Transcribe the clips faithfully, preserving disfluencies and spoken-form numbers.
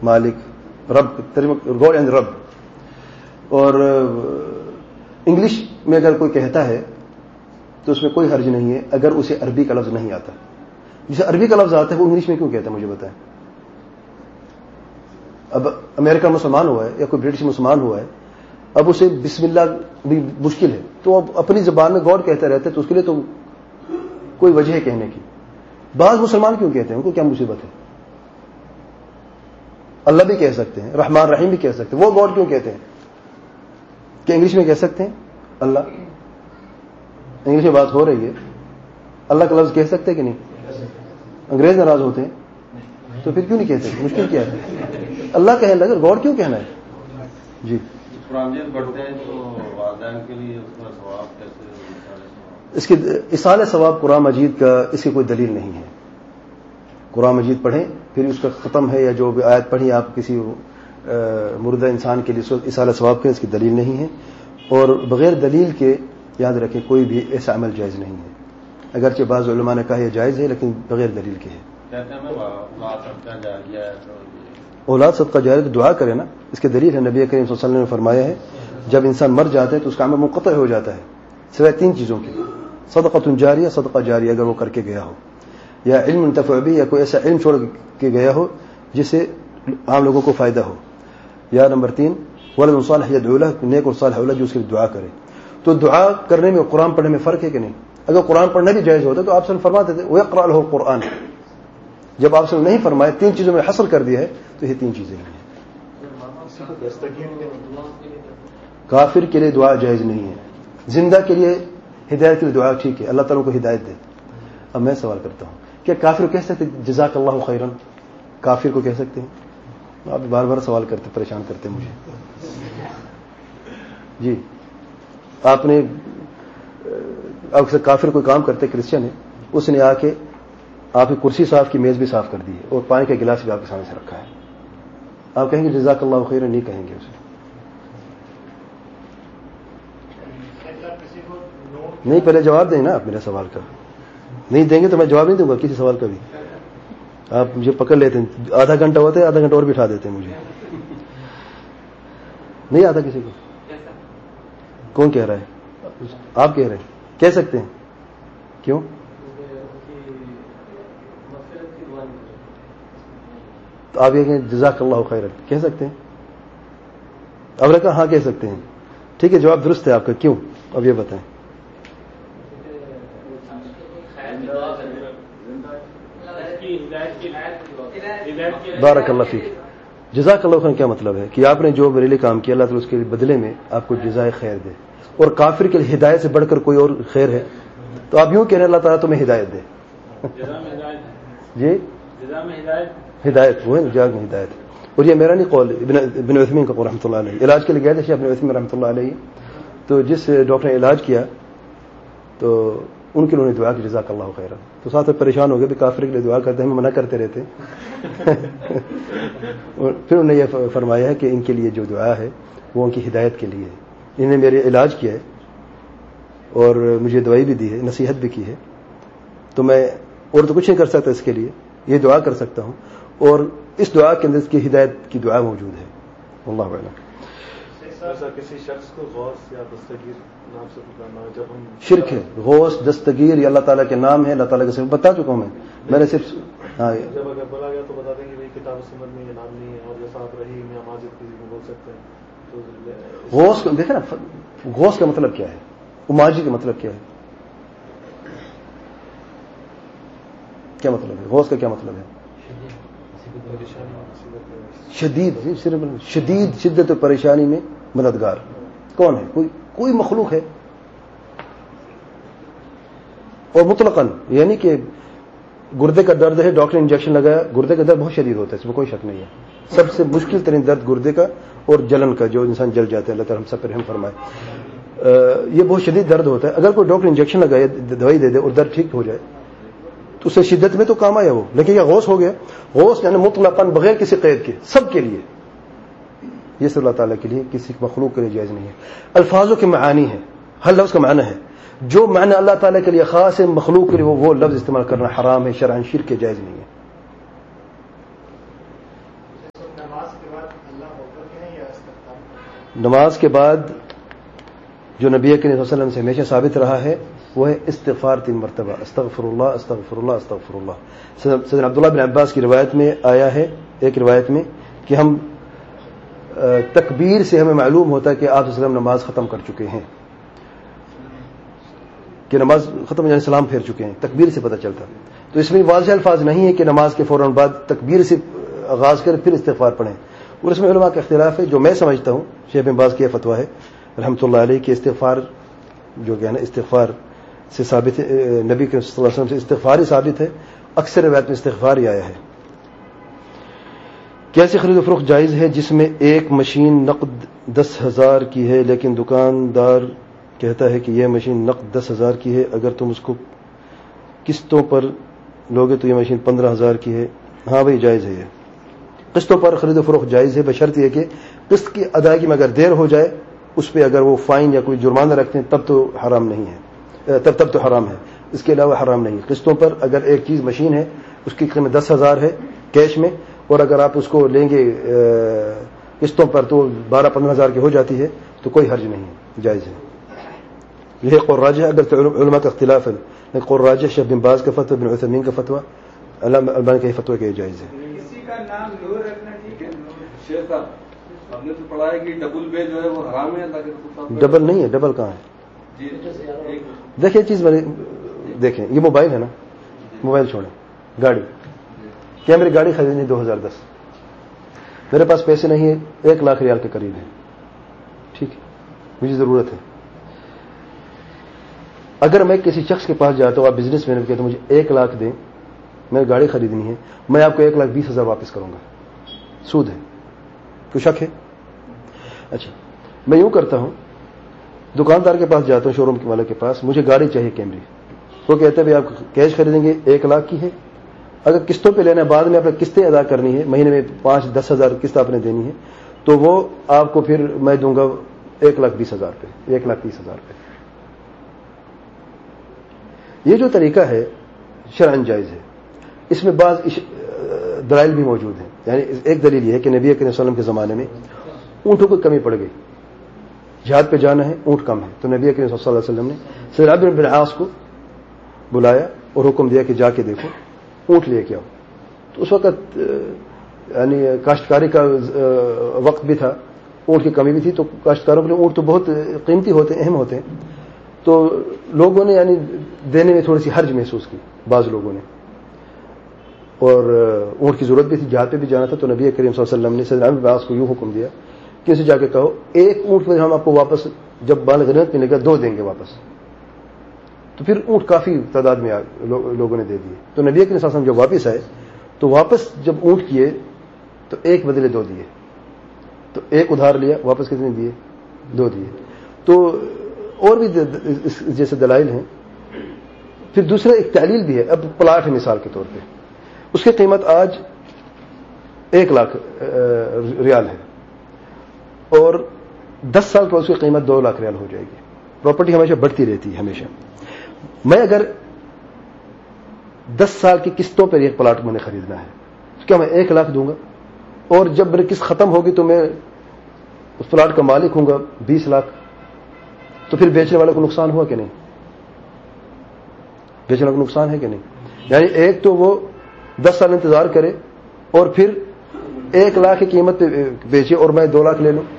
مالک، رب، God and رب. اور انگلش میں اگر کوئی کہتا ہے تو اس میں کوئی حرج نہیں ہے اگر اسے عربی کا لفظ نہیں آتا. جسے عربی کا لفظ آتا ہے وہ انگلش میں کیوں کہتا ہے مجھے بتائیں. اب امریکہ مسلمان ہوا ہے یا کوئی برٹش مسلمان ہوا ہے، اب اسے بسم اللہ بھی مشکل ہے تو اب اپنی زبان میں گاڈ کہتا رہتا ہے، تو اس کے لیے تو کوئی وجہ ہے کہنے کی. بعض مسلمان کیوں کہتے ہیں، ان کو کیا مصیبت ہے؟ اللہ بھی کہہ سکتے ہیں، رحمان رحیم بھی کہہ سکتے ہیں، وہ گاڈ کیوں کہتے ہیں؟ کہ انگلش میں کہہ سکتے ہیں اللہ، انگلش میں بات ہو رہی ہے، اللہ کا لفظ کہہ سکتے ہیں کہ نہیں؟ انگریز ناراض ہوتے ہیں تو پھر کیوں نہیں کہتے؟ مشکل کیا ہے؟ اللہ کہنے لگے، گاڈ کیوں کہنا ہے؟ جی پڑھتے ہیں تو والدین کے لیے اس کا ثواب کیسے؟ اس کی اصالہ ثواب قرآن مجید کا اس کی کوئی دلیل نہیں ہے. قرآن مجید پڑھیں پھر اس کا ختم ہے یا جو بھی آیت پڑھی آپ کسی مردہ انسان کے لیے اصالہ ثواب کے، اس کی دلیل نہیں ہے. اور بغیر دلیل کے یاد رکھیں کوئی بھی ایسا عمل جائز نہیں ہے. اگرچہ بعض علماء نے کہا یہ جائز ہے لیکن بغیر دلیل کے ہے. اولاد صدقہ جاریہ دعا کرے نا، اس کے دلیل ہے. نبی کریم صلی اللہ علیہ وسلم نے فرمایا ہے جب انسان مر جاتا ہے تو اس کا عمل منقطع ہو جاتا ہے سوائے تین چیزوں کے: صدقۃ جاریہ، صدقہ جاریہ اگر وہ کر کے گیا ہو، یا علم منتفع بھی، یا کوئی ایسا علم چھوڑ کے گیا ہو جس سے عام لوگوں کو فائدہ ہو، یا نمبر تین ولد صالح یدعو لہ، نیک اور صالح اولاد جو اس کی دعا کرے. تو دعا کرنے میں اور قرآن پڑھنے میں فرق ہے کہ نہیں؟ اگر قرآن پڑھنا بھی جائز ہوتا تو آپ سے فرماتے تھے وَيَقْرَأْ لَهُ الْقُرْآنَ. جب آپ سے نہیں فرمائے تین چیزوں میں حصر کر دیا ہے تو یہ تین چیزیں ہیں. کافر کے لیے دعا جائز نہیں ہے. زندہ کے لیے ہدایت کے لیے دعا ٹھیک ہے، اللہ تعالیٰ کو ہدایت دے. اب میں سوال کرتا ہوں کیا کافر کو کہہ سکتے جزاک اللہ خیرن؟ کافر کو کہہ سکتے ہیں؟ آپ بار بار سوال کرتے پریشان کرتے مجھے. جی آپ نے اکثر کافر کوئی کام کرتے کرسچن ہے، اس نے آ کے آپ کی کرسی صاف کی، میز بھی صاف کر دی ہے اور پانی کا گلاس بھی آپ کے سامنے سے رکھا ہے، آپ کہیں گے جزاک اللہ خیرن؟ نہیں کہیں گے اسے. نہیں، پہلے جواب دیں نا آپ میرے سوال کا. نہیں دیں گے تو میں جواب نہیں دوں گا کسی سوال کا بھی. آپ مجھے پکڑ لیتے ہیں، آدھا گھنٹہ ہوتا ہے، آدھا گھنٹہ اور بٹھا دیتے ہیں مجھے. نہیں آتا کسی کو؟ کون کہہ رہا ہے؟ آپ کہہ رہے ہیں. کہہ سکتے ہیں. کیوں؟ تو آپ یہ کہیں جزاک اللہ خیر کہہ سکتے ہیں؟ اب نے کہا ہاں کہہ سکتے ہیں. ٹھیک ہے، جواب درست ہے آپ کا. کیوں؟ اب یہ بتائیں. بارک اللہ فیک. جزاک اللہ خیر کیا مطلب ہے؟ کہ آپ نے جو میرے لیے کام کیا اللہ تعالیٰ اس کے بدلے میں آپ کو جزائے خیر دے. اور کافر کے لیے ہدایت سے بڑھ کر کوئی اور خیر ہے؟ تو آپ یوں کہہ رہے ہیں اللہ تعالیٰ تمہیں ہدایت دے. جی ہدایت وہ ہے جاگ میں ہدایت. اور یہ میرا نہیں قول، ابن عثیمین کا قول رحمۃ اللہ علیہ. علاج کے لیے گئے تھے شیخ ابن عثیمین رحمۃ اللہ علیہ، تو جس ڈاکٹر نے علاج کیا تو ان کے لیے دعا کی جزاک اللہ خیر. تو ساتھ میں پریشان ہو گئے بھی کافر کے لیے دعا کرتے ہیں، ہمیں منع کرتے رہتے ہیں. اور پھر انہوں نے یہ فرمایا ہے کہ ان کے لیے جو دعا ہے وہ ان کی ہدایت کے لیے ہے. انہوں نے میرے علاج کیا ہے اور مجھے دوائی بھی دی ہے، نصیحت بھی کی ہے. تو میں اور تو کچھ نہیں کر سکتا اس کے لیے، یہ دعا کر سکتا ہوں. اور اس دعا کے اندر اس کی ہدایت کی دعا موجود ہے. اللہ اعلم. کسی شخص کو غوث یا دستگیر نام سے پکارنا جب ہم شرک ہے. غوث دستگیر یہ اللہ تعالیٰ کے نام ہے، اللہ تعالیٰ کے صرف بتا چکا ہوں میں. میں نے صرف ہاں جب اگر بولا گیا تو بتا دیں کہ کتاب و سنت میں یہ نام نہیں ہے، اور جیسا آپ رحیم یا ماجد کسی کو بول سکتے ہیں. تو غوث دیکھیں نا، غوث کا مطلب کیا ہے، ماجد کا مطلب کیا ہے، کیا مطلب ہے غوث کا؟ کیا مطلب ہے؟ شدید شدید شدت و پریشانی میں مددگار. کون ہے؟ کوئی کوئی مخلوق ہے. اور مطلقاً یعنی کہ گردے کا درد ہے، ڈاکٹر نے انجیکشن لگایا، گردے کا درد بہت شدید ہوتا ہے، اس میں کوئی شک نہیں ہے. سب سے مشکل ترین درد گردے کا اور جلن کا، جو انسان جل جاتا ہے، اللہ تعالیٰ ہم سب پر رحم فرمائے. یہ بہت شدید درد ہوتا ہے. اگر کوئی ڈاکٹر انجیکشن لگائے، دوائی دے دے اور درد ٹھیک ہو جائے تو اس سے شدت میں تو کام آیا وہ. لیکن یہ غوث ہو گیا. غوث یعنی مطلقاً بغیر کسی قید کے سب کے لیے. یہ صلی اللہ تعالیٰ کے لیے، کسی مخلوق کے لیے جائز نہیں ہے. الفاظوں کے معانی ہیں، ہر لفظ کا معنی ہے. جو معنی اللہ تعالیٰ کے لیے خاص ہے، مخلوق کے لیے وہ وہ لفظ استعمال کرنا حرام ہے، شرعاً شرک کے جائز نہیں ہے. نماز کے بعد اللہ اکبر کہیں یا استغفار؟ نماز کے بعد جو نبی کریم صلی اللہ علیہ وسلم سے ہمیشہ ثابت رہا ہے وہ ہے استغفار تین مرتبہ، استغفر اللہ استغفر اللہ استغفر اللہ۔ سیدنا عبداللہ بن عباس کی روایت میں آیا ہے، ایک روایت میں، کہ ہم تکبیر سے ہمیں معلوم ہوتا ہے کہ آپ صلی اللہ علیہ وسلم نماز ختم کر چکے ہیں، کہ نماز ختم یعنی سلام پھیر چکے ہیں، تکبیر سے پتہ چلتا۔ تو اس میں واضح الفاظ نہیں ہے کہ نماز کے فوراً بعد تکبیر سے آغاز کر پھر استغفار پڑھیں، اور اس میں علماء کا اختلاف ہے۔ جو میں سمجھتا ہوں، شیخ بن باز کی فتویٰ ہے رحمۃ اللہ علیہ کہ استغفار جو کہ ہے نا استغفار سے ثابت ہے، نبی کے صلی اللہ علیہ وسلم سے استغفار ہی ثابت ہے، اکثر روایت میں استغفار ہی آیا ہے۔ کیسے خرید و فروخت جائز ہے جس میں ایک مشین نقد دس ہزار کی ہے لیکن دکاندار کہتا ہے کہ یہ مشین نقد دس ہزار کی ہے، اگر تم اس کو قسطوں پر لوگے تو یہ مشین پندرہ ہزار کی ہے؟ ہاں بھائی جائز ہے، یہ قسطوں پر خرید و فروخت جائز ہے، بشرط یہ کہ قسط کی ادائیگی میں اگر دیر ہو جائے، اس پہ اگر وہ فائن یا کوئی جرمانہ رکھتے ہیں تب تو حرام نہیں ہے، تب تب تو حرام ہے، اس کے علاوہ حرام نہیں۔ قسطوں پر اگر ایک چیز مشین ہے اس کی قیمت دس ہزار ہے کیش میں، اور اگر آپ اس کو لیں گے قسطوں پر تو بارہ پندرہ ہزار کی ہو جاتی ہے، تو کوئی حرج نہیں ہے، جائز ہے۔ یہ قول راجح، اگر علماء کا اختلاف ہے، لیکن قول راجح شیخ بن باز کا فتویٰ، ابن عثیمین کا فتویٰ، علامہ البانی کا فتویٰ کہ یہ جائز ہے۔ کسی کا نام نور رکھنا ٹھیک ہے؟ شیخ صاحب ہم نے تو پڑھا ہے کہ ڈبل بے جو ہے وہ حرام ہے، تاکہ ڈبل نہیں ہے، ڈبل کہاں ہے؟ جی دیکھیں چیز میں دیکھیں، یہ موبائل ہے نا، موبائل چھوڑیں، گاڑی، کیا میری گاڑی خریدنی دو ہزار دس، میرے پاس پیسے نہیں ہیں، ایک لاکھ ریال کے قریب ہے، ٹھیک ہے، مجھے ضرورت ہے۔ اگر میں کسی شخص کے پاس جاتا ہوں، آپ بزنس مین کہتے ہیں مجھے ایک لاکھ دیں، میں گاڑی خریدنی ہے، میں آپ کو ایک لاکھ بیس ہزار واپس کروں گا، سود ہے، کوئی شک ہے؟ اچھا، میں یوں کرتا ہوں، دکاندار کے پاس جاتا ہوں، شو روم والے کے پاس، مجھے گاڑی چاہیے کیمری، وہ کہتے ہیں بھائی آپ کیش خریدیں گے ایک لاکھ کی ہے، اگر قسطوں پہ لینا ہے، بعد میں آپ نے قسطیں ادا کرنی ہے، مہینے میں پانچ دس ہزار قسط آپ نے دینی ہے، تو وہ آپ کو پھر میں دوں گا ایک لاکھ بیس ہزار پہ، ایک لاکھ بیس ہزار پہ۔ یہ جو طریقہ ہے شرعاً جائز ہے، اس میں بعض دلائل بھی موجود ہیں۔ یعنی ایک دلیل یہ ہے کہ نبی کریم صلی اللہ علیہ وسلم کے زمانے میں اونٹوں کو کمی پڑ گئی، جہاد پہ جانا ہے، اونٹ کم ہے، تو نبی کریم صلی اللہ علیہ وسلم نے سیدنا عمرو بن العاص کو بلایا اور حکم دیا کہ جا کے دیکھو اونٹ لے کے آؤ۔ تو اس وقت یعنی کاشتکاری کا وقت بھی تھا، اونٹ کی کمی بھی تھی، تو کاشتکاروں کے لیے اونٹ تو بہت قیمتی ہوتے ہیں، اہم ہوتے ہیں، تو لوگوں نے یعنی دینے میں تھوڑی سی حرج محسوس کی، بعض لوگوں نے، اور اونٹ کی ضرورت بھی تھی، جہاد پہ بھی جانا تھا، تو نبی کریم صلی اللہ علیہ وسلم نے سیدنا عمرو بن العاص کو یوں حکم دیا کہ اسے جا کے کہو ایک اونٹ میں ہم آپ کو واپس جب بال غنیمت ملے گا دو دیں گے واپس۔ تو پھر اونٹ کافی تعداد میں لوگوں نے دے دیے، تو نبی کریم صلی اللہ علیہ وسلم جب واپس آئے تو واپس جب اونٹ کیے تو ایک بدلے دو دیے، تو ایک ادھار لیا، واپس کتنے دیے؟ دو دیے۔ تو اور بھی جیسے دلائل ہیں۔ پھر دوسرا ایک تعلیل بھی ہے، اب پلاٹ ہے مثال کے طور پہ، اس کی قیمت آج ایک لاکھ ریال ہے اور دس سال کے بعد اس کی قیمت دو لاکھ ریال ہو جائے گی۔ پراپرٹی ہمیشہ بڑھتی رہتی ہے ہمیشہ۔ میں اگر دس سال کی قسطوں پر ایک پلاٹ میں نے خریدنا ہے تو کیا میں ایک لاکھ دوں گا، اور جب میری قسط ختم ہوگی تو میں اس پلاٹ کا مالک ہوں گا بیس لاکھ، تو پھر بیچنے والے کو نقصان ہوا کہ نہیں؟ بیچنے والے کو نقصان ہے کہ نہیں؟ یعنی ایک تو وہ دس سال انتظار کرے اور پھر ایک لاکھ کی قیمت پہ بیچے اور میں دو لاکھ لے لوں۔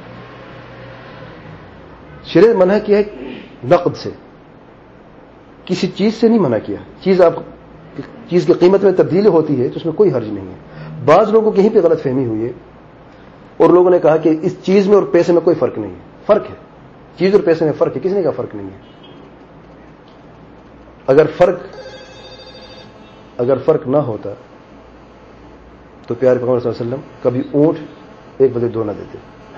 شریعت منع کیا ہے نقد سے، کسی چیز سے نہیں منع کیا۔ چیز آپ چیز کی قیمت میں تبدیلی ہوتی ہے تو اس میں کوئی حرج نہیں ہے۔ بعض لوگوں کی یہیں پہ غلط فہمی ہوئی ہے اور لوگوں نے کہا کہ اس چیز میں اور پیسے میں کوئی فرق نہیں ہے۔ فرق ہے، چیز اور پیسے میں فرق ہے، کسی نے کہا فرق نہیں ہے۔ اگر فرق اگر فرق نہ ہوتا تو پیارے پیغمبر صلی اللہ علیہ وسلم کبھی اونٹ ایک بدلے دو نہ دیتے۔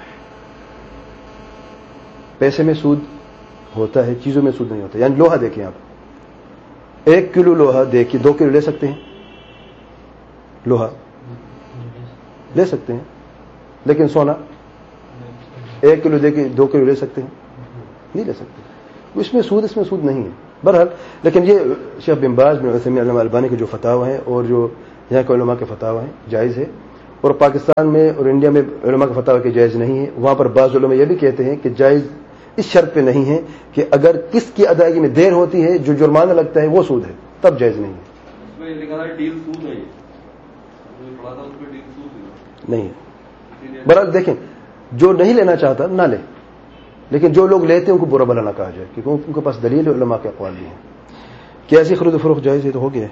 پیسے میں سود ہوتا ہے، چیزوں میں سود نہیں ہوتا۔ یعنی لوہا دیکھیں آپ، ایک کلو لوہا دے کے دو کلو لے سکتے ہیں، لوہا لے سکتے ہیں، لیکن سونا ایک کلو دے کے دو کلو لے سکتے ہیں؟ نہیں لے سکتے۔ اس میں سود اس میں سود نہیں ہے بہرحال۔ لیکن یہ شیخ بن باز بن عثیمین علامہ البانی کے جو فتاوی ہیں اور جو یہاں کے علماء کے فتاوی ہیں جائز ہے، اور پاکستان میں اور انڈیا میں علماء کا فتویٰ کہ جائز نہیں ہے. وہاں پر بعض علماء یہ بھی کہتے ہیں کہ جائز اس شرط پہ نہیں ہے کہ اگر قسط کی ادائیگی میں دیر ہوتی ہے جو جرمانہ لگتا ہے وہ سود ہے, تب جائز نہیں ہے. اس میں لکھا تھا ڈیل سود ہے, پڑھا تھا اس میں ڈیل سود نہیں ہے. برحال دیکھیں, جو نہیں لینا چاہتا نہ لے, لیکن جو لوگ لیتے ہیں ان کو برا بھلا نہ کہا جائے, کیونکہ ان کے پاس دلیل علماء کے اقوال بھی ہیں. کہ ایسی خرید و فروخت جائز ہے تو ہو گیا.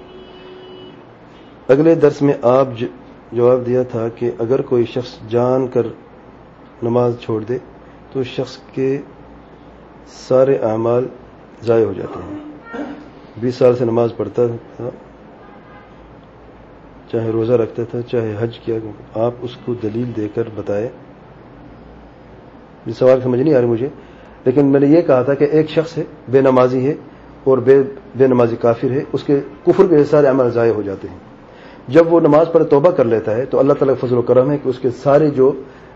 اگلے درس میں آپ جواب دیا تھا کہ اگر کوئی شخص جان کر نماز چھوڑ دے تو اس شخص کے سارے اعمال ضائع ہو جاتے ہیں. بیس سال سے نماز پڑھتا تھا, چاہے روزہ رکھتا تھا, چاہے حج کیا, آپ اس کو دلیل دے کر بتائے. یہ سوال سمجھ نہیں آ رہی مجھے, لیکن میں نے یہ کہا تھا کہ ایک شخص ہے بے نمازی ہے اور بے بے نمازی کافر ہے, اس کے کفر کے سارے اعمال ضائع ہو جاتے ہیں. جب وہ نماز پڑھ توبہ کر لیتا ہے تو اللہ تعالیٰ کا فضل و کرم ہے کہ اس کے سارے جو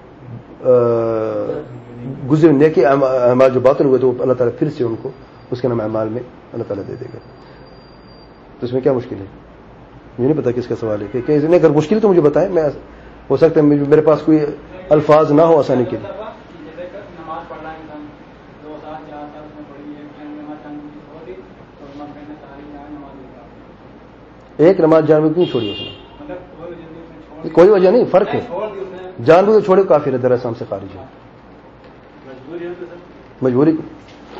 گزرے نیکی اعمال جو باطل ہوئے تو اللہ تعالیٰ پھر سے ان کو اس کے نام اعمال میں اللہ تعالیٰ دے دے گا. تو اس میں کیا مشکل ہے؟ مجھے نہیں پتا کس کا سوال ہے, کہ اگر مشکل تو مجھے بتائیں, میں ہو سکتا ہے میرے پاس کوئی الفاظ نہ ہو آسانی کے لیے. ایک نماز جان بوجھ کیوں چھوڑی اس نے؟ کوئی وجہ نہیں, فرق ہے. جان بوجھ چھوڑے کافر ہے, دراصل ہم سے خارج ہے. مجبوری کو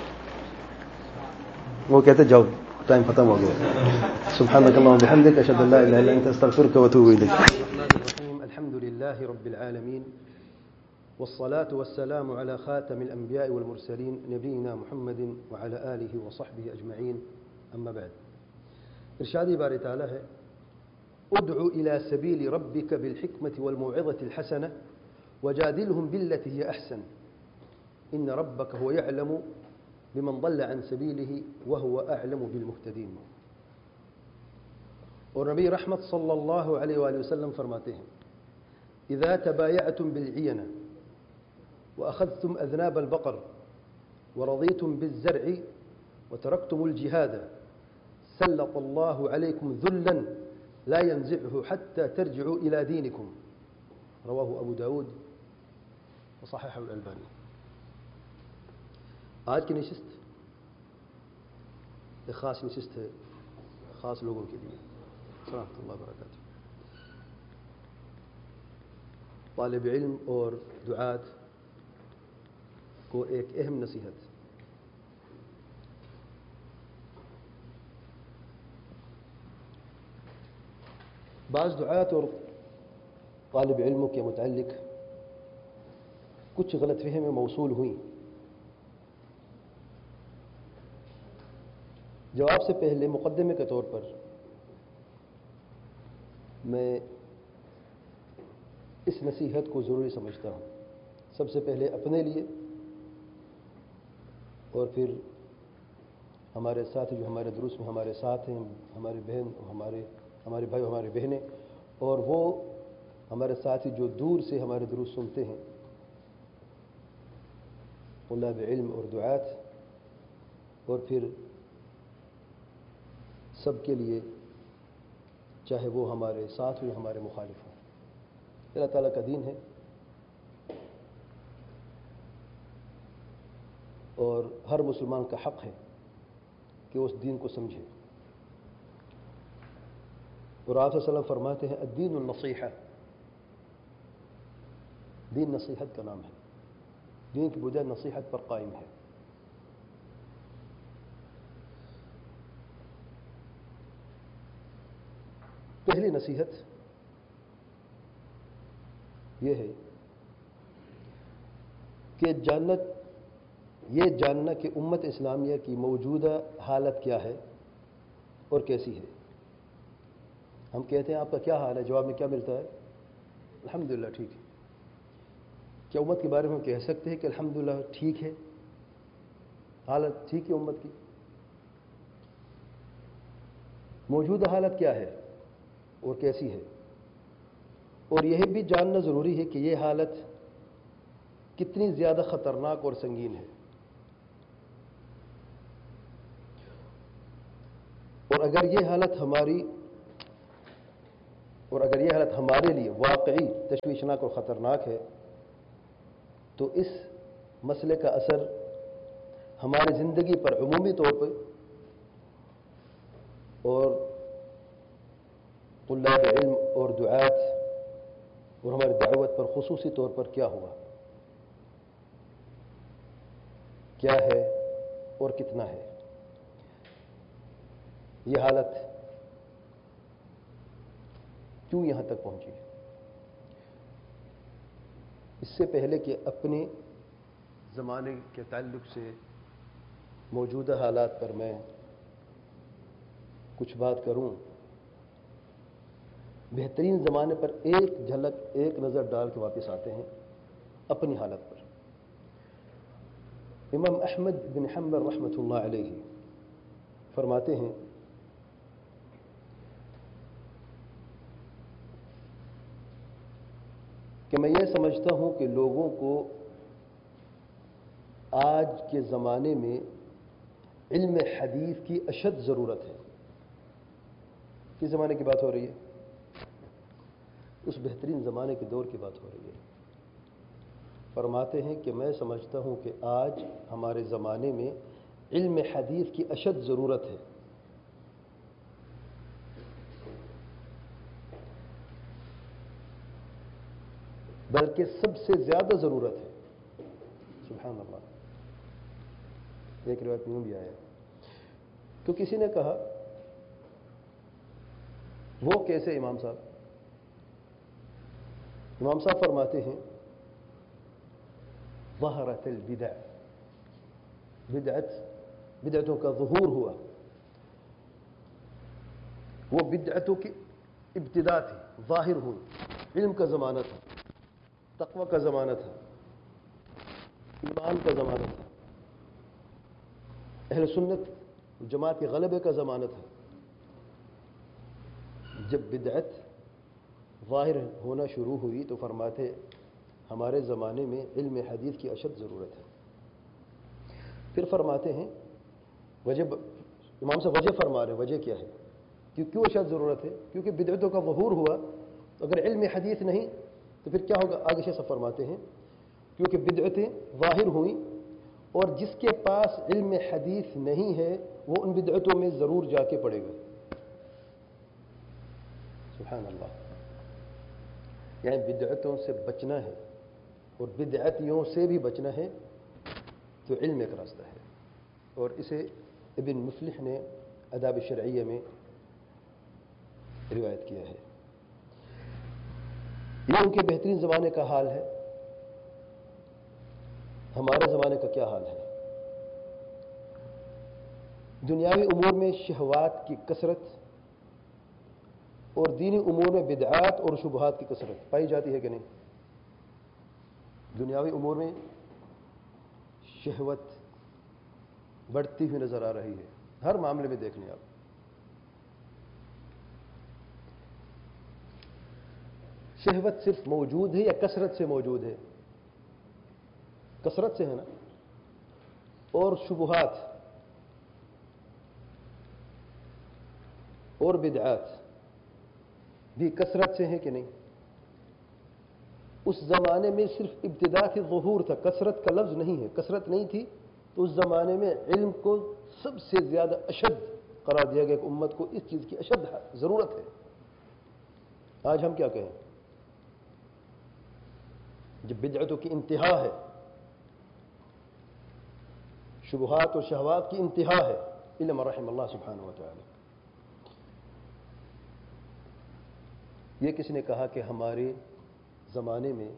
وہ کہتے جاؤ ٹائم ختم ہو گیا. سبحانك اللهم وبحمدك اشهد ان لا اله الا انت استغفرك واتوب اليك. الحمد لله رب العالمين والصلاة والسلام على خاتم الانبياء والمرسلين نبينا محمد وعلى اله وصحبه اجمعين. اما بعد. ارشادی باری تعالی ہے, ادعو الى سبیل ربک بالحکمة والموعظة الحسنة وجادلهم بالتي هي احسن ان ربک هو يعلم بمن ضل عن سبیله وهو اعلم بالمهتدین. اور نبی رحمت صلی اللہ علیہ وآلہ وسلم فرماتے ہیں, اذا تبايعتم بالعینة واخذتم اذناب البقر ورضيتم بالزرع وتركتم الجهاد سلط الله عليكم ذلا لا ينزعه حتى ترجعوا إلى دينكم. رواه ابو داود وصححه الألباني. آج کی نشست ایک خاص نشست ہے, خاص لوگوں کے لیے. ورحمۃ اللہ وبرکاتہ. طالب علم اور دعات کو ایک اہم نصیحت. بعض دعات اور طالب علموں کے متعلق کچھ غلط فہمیاں موصول ہوئیں. جواب سے پہلے مقدمے کے طور پر میں اس نصیحت کو ضروری سمجھتا ہوں, سب سے پہلے اپنے لیے اور پھر ہمارے ساتھی جو ہمارے دروس میں ہمارے ساتھ ہیں, ہمارے بہن ہمارے ہمارے بھائی ہمارے بہنیں, اور وہ ہمارے ساتھی جو دور سے ہمارے دروس سنتے ہیں, طلاب علم اور دعات, اور پھر سب کے لیے, چاہے وہ ہمارے ساتھ ہوں ہمارے مخالف ہوں. اللہ تعالیٰ کا دین ہے اور ہر مسلمان کا حق ہے کہ اس دین کو سمجھے. اور آپ صلی اللہ علیہ وسلم فرماتے ہیں الدین النصیحہ, دین نصیحت کا نام ہے, دین کی بنیاد نصیحت پر قائم ہے. پہلی نصیحت یہ ہے کہ جاننا یہ جاننا کہ امت اسلامیہ کی موجودہ حالت کیا ہے اور کیسی ہے. ہم کہتے ہیں آپ کا کیا حال ہے, جواب میں کیا ملتا ہے؟ الحمدللہ ٹھیک ہے. کیا امت کے بارے میں ہم کہہ سکتے ہیں کہ الحمدللہ ٹھیک ہے, حالت ٹھیک ہے امت کی؟ موجودہ حالت کیا ہے اور کیسی ہے, اور یہ بھی جاننا ضروری ہے کہ یہ حالت کتنی زیادہ خطرناک اور سنگین ہے. اور اگر یہ حالت ہماری اور اگر یہ حالت ہمارے لیے واقعی تشویشناک اور خطرناک ہے تو اس مسئلے کا اثر ہماری زندگی پر عمومی طور پر اور طلاب علم اور دعات اور ہماری دعوت پر خصوصی طور پر کیا ہوا، کیا ہے اور کتنا ہے۔ یہ حالت کیوں یہاں تک پہنچی؟ اس سے پہلے کہ اپنے زمانے کے تعلق سے موجودہ حالات پر میں کچھ بات کروں، بہترین زمانے پر ایک جھلک ایک نظر ڈال کے واپس آتے ہیں اپنی حالت پر۔ امام احمد بن حنبل رحمۃ اللہ علیہ فرماتے ہیں کہ میں یہ سمجھتا ہوں کہ لوگوں کو آج کے زمانے میں علم حدیث کی اشد ضرورت ہے۔ کس زمانے کی بات ہو رہی ہے؟ اس بہترین زمانے کے دور کی بات ہو رہی ہے۔ فرماتے ہیں کہ میں سمجھتا ہوں کہ آج ہمارے زمانے میں علم حدیث کی اشد ضرورت ہے، بلکہ سب سے زیادہ ضرورت ہے۔ سبحان اللہ۔ ایک روایت میں بھی آیا تو کسی نے کہا وہ کیسے امام صاحب؟ امام صاحب فرماتے ہیں ظہرت البدع، بدعت بدعتوں کا ظہور ہوا، وہ بدعتوں کی ابتدا تھی، ظاہر ہوئی، علم کا زمانہ تھا، تقوی کا زمانہ تھا، ایمان کا زمانہ تھا، اہل سنت جماعت کے غلبے کا زمانہ تھا۔ جب بدعت ظاہر ہونا شروع ہوئی تو فرماتے ہمارے زمانے میں علم حدیث کی اشد ضرورت ہے۔ پھر فرماتے ہیں وجہ، امام صاحب وجہ فرما رہے ہیں، وجہ کیا ہے؟ کیوں کیوں اشد ضرورت ہے؟ کیونکہ بدعتوں کا ظہور ہوا، اگر علم حدیث نہیں تو پھر کیا ہوگا؟ آگے سے سب فرماتے ہیں کیونکہ بدعتیں ظاہر ہوئیں اور جس کے پاس علم حدیث نہیں ہے وہ ان بدعتوں میں ضرور جا کے پڑے گا۔ سبحان اللہ۔ یعنی بدعتوں سے بچنا ہے اور بدعتیوں سے بھی بچنا ہے تو علم ایک راستہ ہے، اور اسے ابن مفلح نے آداب شرعیہ میں روایت کیا ہے۔ یہ ان کے بہترین زمانے کا حال ہے۔ ہمارے زمانے کا کیا حال ہے؟ دنیاوی امور میں شہوات کی کثرت اور دینی امور میں بدعات اور شبہات کی کثرت پائی جاتی ہے کہ نہیں؟ دنیاوی امور میں شہوت بڑھتی ہوئی نظر آ رہی ہے، ہر معاملے میں دیکھ لیں آپ۔ شہوت صرف موجود ہے یا کثرت سے موجود ہے؟ کثرت سے ہے نا۔ اور شبہات اور بدعات بھی کثرت سے ہیں کہ نہیں؟ اس زمانے میں صرف ابتدا سے ظہور تھا، کثرت کا لفظ نہیں ہے، کثرت نہیں تھی تو اس زمانے میں علم کو سب سے زیادہ اشد قرار دیا گیا کہ امت کو اس چیز کی اشد ضرورت ہے۔ آج ہم کیا کہیں؟ جب بدعتوں کی انتہا ہے، شبہات اور شہوات کی انتہا ہے، علم رحم اللہ سبحانہ و تعالی۔ یہ کسی نے کہا کہ ہمارے زمانے میں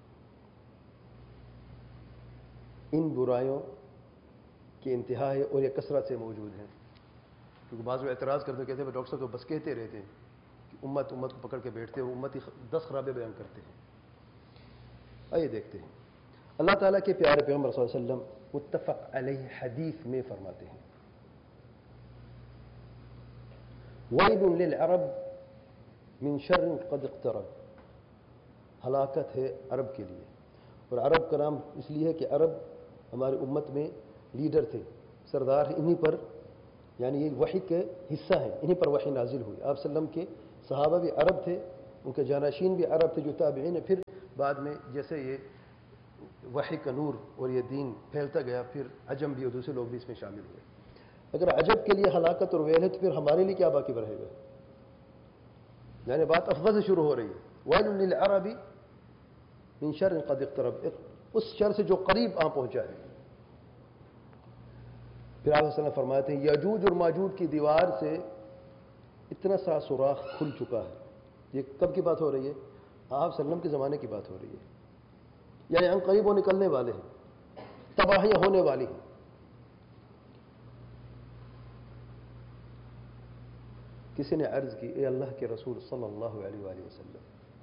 ان برائیوں کی انتہا ہے اور یہ کثرت سے موجود ہیں، کیونکہ بعض لوگ اعتراض کرتے کہتے ہیں ڈاکٹر صاحب تو بس کہتے رہتے ہیں کہ امت امت کو پکڑ کے بیٹھتے ہیں، امت ہی دس خرابے بیان کرتے ہیں۔ آئیے دیکھتے ہیں اللہ تعالیٰ کے پیارے پیغمبر صلی اللہ علیہ وسلم متفق علیہ حدیث میں فرماتے ہیں وَيْلٌ لِلْعَرَبِ من شر قد اقترب، ہلاکت ہے عرب کے لیے۔ اور عرب کا نام اس لیے ہے کہ عرب ہماری امت میں لیڈر تھے، سردار، انہی پر یعنی یہ وحی کے حصہ ہیں، انہی پر وحی نازل ہوئی۔ آپ صلی اللہ علیہ وسلم کے صحابہ بھی عرب تھے ان کے جانشین بھی عرب تھے جو تابعین ہیں. پھر بعد میں جیسے یہ وحی کا نور اور یہ دین پھیلتا گیا پھر عجم بھی اور دوسرے لوگ بھی اس میں شامل ہوئے. اگر عجب کے لیے ہلاکت اور ویل ہے تو پھر ہمارے لیے کیا باقی رہے گا؟ یعنی بات افضل سے شروع ہو رہی ہے. ویل للعرب من شر قد اقترب، اس شر سے جو قریب آ پہنچا ہے. پھر آپ صلی اللہ علیہ وسلم فرماتے ہیں یاجوج اور ماجوج کی دیوار سے اتنا سا سوراخ کھل چکا ہے. یہ کب کی بات ہو رہی ہے؟ آپ صلی اللہ علیہ وسلم کے زمانے کی بات ہو رہی ہے. یعنی ہم قریب وہ نکلنے والے ہیں، تباہیاں ہونے والی ہیں. کسی نے عرض کی اے اللہ کے رسول صلی اللہ علیہ وآلہ وسلم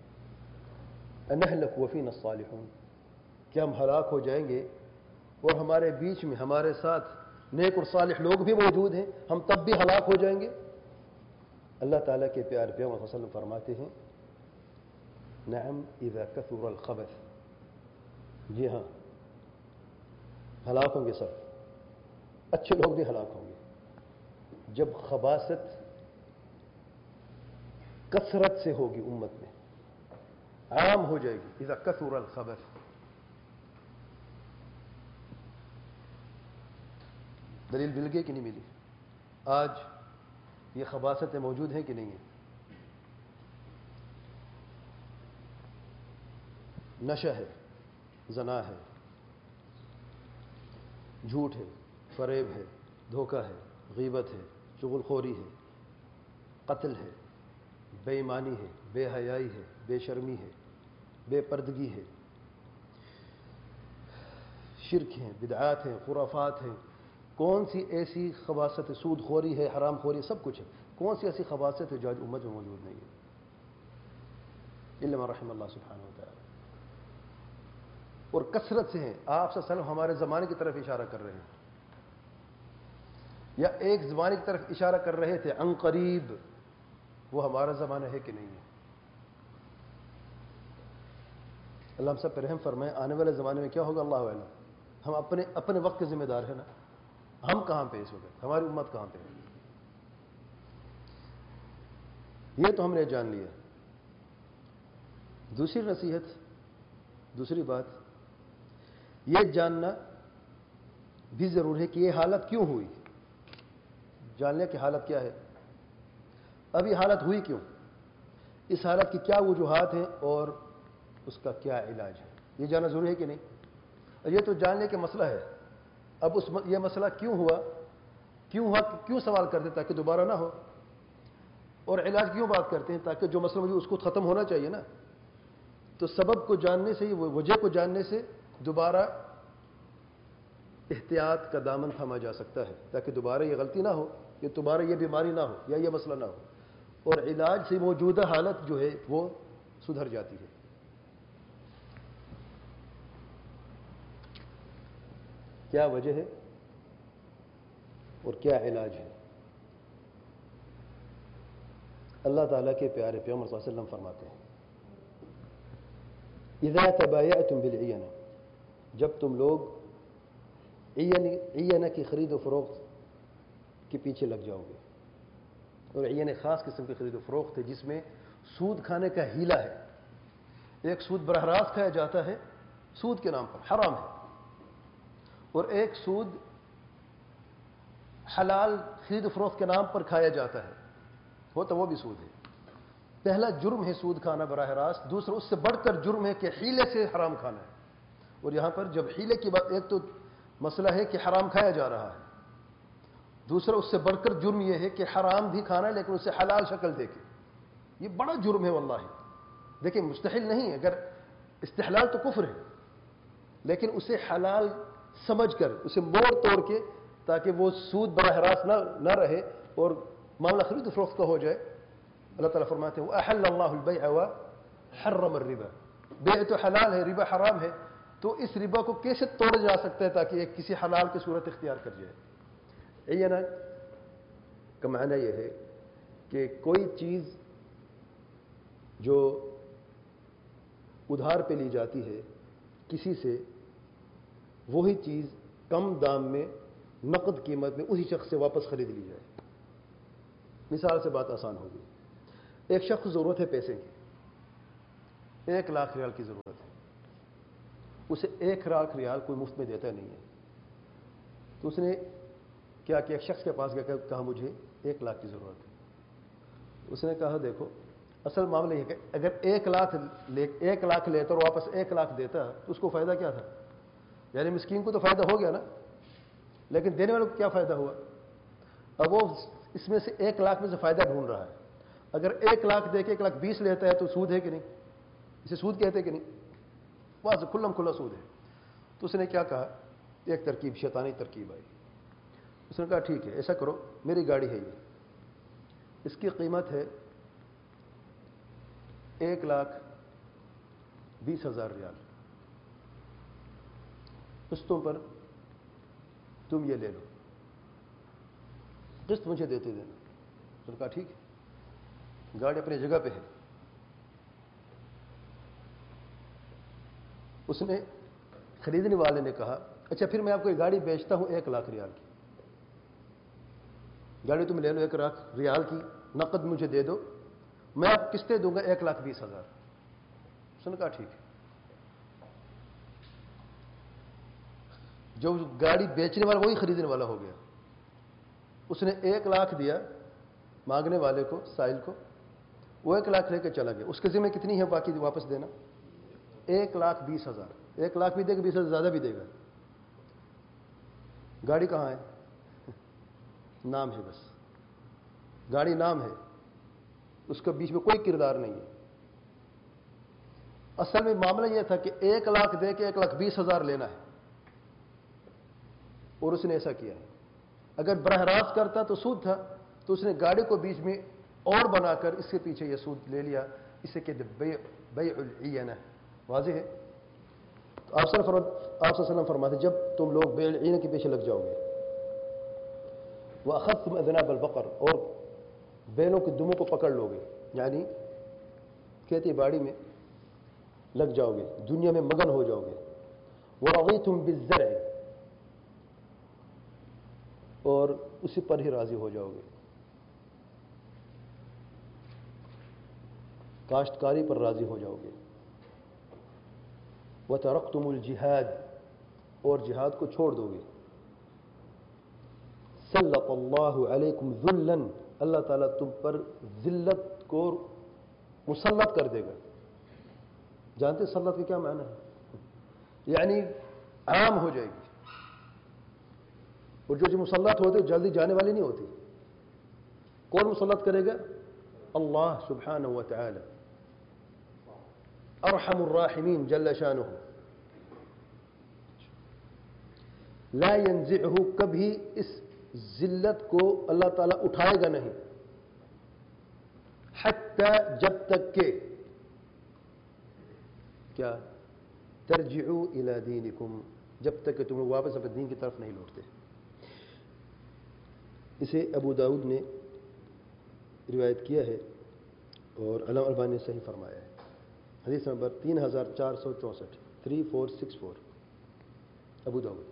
انہلک وفینا الصالحون، کیا ہم ہلاک ہو جائیں گے اور ہمارے بیچ میں ہمارے ساتھ نیک اور صالح لوگ بھی موجود ہیں، ہم تب بھی ہلاک ہو جائیں گے؟ اللہ تعالیٰ کے پیارے پیغمبر صلی اللہ علیہ وسلم فرماتے ہیں نعم اذا کثر الخبث، جی ہاں ہلاک ہوں گے سب، اچھے لوگ بھی ہلاک ہوں گے جب خباثت کثرت سے ہوگی، امت میں عام ہو جائے گی. اذا کثر الخبث. دلیل مل گئی کہ نہیں ملی؟ آج یہ خباثتیں موجود ہیں کہ نہیں ہیں؟ نشہ ہے، زنا ہے، جھوٹ ہے، فریب ہے، دھوکہ ہے، غیبت ہے، چغل خوری ہے، قتل ہے، بے ایمانی ہے، بے حیائی ہے، بے شرمی ہے، بے پردگی ہے، شرک ہیں، بدعات ہیں، خرافات ہیں. کون سی ایسی خباثت ہے؟ سود خوری ہے، حرام خوری ہے، سب کچھ ہے. کون سی ایسی خباثت ہے جو آج امت میں موجود نہیں ہے؟ الا من رحم اللہ سبحانہ وتعالی. اور کثرت سے ہیں. آپ صلی اللہ علیہ وسلم ہمارے زمانے کی طرف اشارہ کر رہے ہیں یا ایک زمانے کی طرف اشارہ کر رہے تھے عن قریب، وہ ہمارا زمانہ ہے کہ نہیں ہے؟ اللہ ہم سب پر رحم فرمائے. آنے والے زمانے میں کیا ہوگا اللہ اعلم. ہم اپنے اپنے وقت کے ذمہ دار ہیں نا. ہم کہاں پہ اس وقت، ہماری امت کہاں پہ ہے؟ یہ تو ہم نے جان لیا. دوسری نصیحت، دوسری بات یہ جاننا بھی ضرور ہے کہ یہ حالت کیوں ہوئی. جان لیں کہ حالت کیا ہے، اب یہ حالت ہوئی کیوں، اس حالت کی کیا وجوہات ہیں اور اس کا کیا علاج ہے. یہ جاننا ضروری ہے کہ نہیں؟ یہ تو جان لیں کہ مسئلہ ہے. اب اس یہ مسئلہ کیوں ہوا، کیوں ہوا کیوں سوال کرتے ہیں تاکہ دوبارہ نہ ہو، اور علاج کیوں بات کرتے ہیں تاکہ جو مسئلہ مجھے اس کو ختم ہونا چاہیے نا. تو سبب کو جاننے سے، وجہ کو جاننے سے دوبارہ احتیاط کا دامن تھاما جا سکتا ہے تاکہ دوبارہ یہ غلطی نہ ہو، کہ دوبارہ یہ بیماری نہ ہو یا یہ مسئلہ نہ ہو. اور علاج سے موجودہ حالت جو ہے وہ سدھر جاتی ہے. کیا وجہ ہے اور کیا علاج ہے؟ اللہ تعالیٰ کے پیارے پیغمبر صلی اللہ علیہ وسلم فرماتے ہیں اذا تبایعتم بالعینہ، جب تم لوگ عینہ کی خرید و فروخت کے پیچھے لگ جاؤ گے. اور عینہ خاص قسم کی خرید و فروخت ہے جس میں سود کھانے کا ہیلہ ہے. ایک سود براہ راست کھایا جاتا ہے سود کے نام پر، حرام ہے، اور ایک سود حلال خرید و فروخت کے نام پر کھایا جاتا ہے، وہ تو وہ بھی سود ہے. پہلا جرم ہے سود کھانا براہ راست، دوسرا اس سے بڑھ کر جرم ہے کہ حیلے سے حرام کھانا ہے. اور یہاں پر جب حیلے کی بات، ایک تو مسئلہ ہے کہ حرام کھایا جا رہا ہے، دوسرا اس سے بڑھ کر جرم یہ ہے کہ حرام بھی کھانا ہے لیکن اسے حلال شکل دے کے. یہ بڑا جرم ہے واللہ. دیکھیں مستحل نہیں ہے، اگر استحلال تو کفر ہے، لیکن اسے حلال سمجھ کر اسے موڑ توڑ کے تاکہ وہ سود براہ راست نہ نہ رہے اور معاملہ خرید و فروخت کا ہو جائے. اللہ تعالیٰ فرماتے ہیں وَأَحَلَّ اللَّهُ الْبَيْعَ وَحَرَّمَ الرِّبَا، بیع تو حلال ہے، ربا حرام ہے. تو اس ربا کو کیسے توڑا جا سکتا ہے تاکہ ایک کسی حلال کی صورت اختیار کر جائے. عینہ کا معنی یہ ہے کہ کوئی چیز جو ادھار پہ لی جاتی ہے کسی سے، وہی چیز کم دام میں نقد قیمت میں اسی شخص سے واپس خرید لی جائے. مثال سے بات آسان ہوگی. ایک شخص ضرورت ہے پیسے کی، ایک لاکھ ریال کی ضرورت ہے. اسے ایک لاکھ ریال کوئی مفت میں دیتا نہیں ہے. تو اس نے کیا کہ ایک شخص کے پاس گیا کہا مجھے ایک لاکھ کی ضرورت ہے. اس نے کہا دیکھو اصل معاملہ یہ کہ اگر ایک لاکھ لے ایک لاکھ لیتا اور واپس ایک لاکھ دیتا تو اس کو فائدہ کیا تھا؟ یعنی مسکین کو تو فائدہ ہو گیا نا، لیکن دینے والے کو کیا فائدہ ہوا؟ اب وہ اس میں سے ایک لاکھ میں سے فائدہ ڈھونڈ رہا ہے. اگر ایک لاکھ دے کے ایک لاکھ بیس لیتا ہے تو سود ہے کہ نہیں؟ اسے سود کہتے ہیں کہ نہیں؟ وہاں سے کھلم کھلا سود ہے. تو اس نے کیا کہا، ایک ترکیب شیطانی ترکیب آئی. اس نے کہا ٹھیک ہے ایسا کرو، میری گاڑی ہے یہ، اس کی قیمت ہے ایک لاکھ بیس ہزار ریال، قسطوں پر تم یہ لے لو، قسط مجھے دیتے دینا. اس نے کہا ٹھیک ہے، گاڑی اپنی جگہ پہ ہے. اس نے خریدنے والے نے کہا اچھا پھر میں آپ کو یہ گاڑی بیچتا ہوں ایک لاکھ ریال کی، گاڑی تم لے لو ایک لاکھ ریال کی، نقد مجھے دے دو، میں آپ قسطیں دوں گا ایک لاکھ بیس ہزار. اس نے کہا ٹھیک ہے. جو گاڑی بیچنے والا وہی خریدنے والا ہو گیا. اس نے ایک لاکھ دیا مانگنے والے کو، سائل کو، وہ ایک لاکھ لے کے چلا گیا. اس کے ذمہ کتنی ہے باقی واپس دینا؟ ایک لاکھ بیس ہزار. ایک لاکھ بھی دے گا، بیس ہزار زیادہ بھی دے گا. گاڑی کہاں ہے؟ نام ہے بس، گاڑی نام ہے، اس کے بیچ میں کوئی کردار نہیں ہے. اصل میں معاملہ یہ تھا کہ ایک لاکھ دے کے ایک لاکھ بیس ہزار لینا ہے، اور اس نے ایسا کیا ہے. اگر براہ راست کرتا تو سود تھا، تو اس نے گاڑی کو بیچ میں اور بنا کر اس کے پیچھے یہ سود لے لیا. اسے کہتے بیع بیع العینہ. واضح ہے؟ تو آپ صلی اللہ علیہ وسلم فرماتے جب تم لوگ بیع العینہ کے پیچھے لگ جاؤ گے، وَأَخَذْتُمْ أَذْنَابَ الْبَقَرِ، اور بیلوں کے دموں کو پکڑ لو گے، یعنی کھیتی باڑی میں لگ جاؤ گے، دنیا میں مگن ہو جاؤ گے. وَرَضِيتُمْ بِالزَّرْعِ، اور اسی پر ہی راضی ہو جاؤ گے، کاشتکاری پر راضی ہو جاؤ گے. وَتَرَكْتُمُ الْجِهَادِ، اور جہاد کو چھوڑ دو گے. سلط اللہ علیکم ذلًا، اللہ تعالیٰ تم پر ذلت کو مسلط کر دے گا. جانتے سلط کا کیا معنی ہے؟ یعنی عام ہو جائے گی. اور جو جو مسلط ہوتے جلدی جانے والی نہیں ہوتی. کون مسلط کرے گا؟ اللہ سبحانہ و تعالی، ارحم الراحمین جل شانہ. لا ينزعہ، کبھی اس ذلت کو اللہ تعالیٰ اٹھائے گا نہیں. حتی، جب تک کہ کیا ترجعوا الی دینکم، جب تک کہ تم لوگ واپس اپنے دین کی طرف نہیں لوٹتے. اسے ابو داؤد نے روایت کیا ہے اور علامہ البانی نے صحیح فرمایا ہے. حدیث نمبر تین ہزار چار سو چونسٹھ، تھری فور سکس فور، ابو داؤد.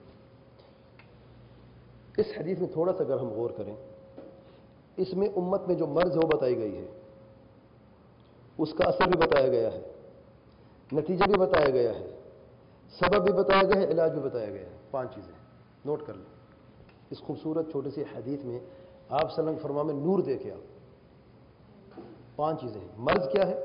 اس حدیث میں تھوڑا سا اگر ہم غور کریں، اس میں امت میں جو مرض ہے وہ بتائی گئی ہے، اس کا اثر بھی بتایا گیا ہے، نتیجہ بھی بتایا گیا ہے، سبب بھی بتایا گیا ہے، علاج بھی بتایا گیا ہے. پانچ چیزیں نوٹ کر لیں. اس خوبصورت چھوٹی سی حدیث میں آپ صلی اللہ علیہ وسلم فرما میں نور دیکھے آپ. پانچ چیزیں ہیں. مرض کیا ہے؟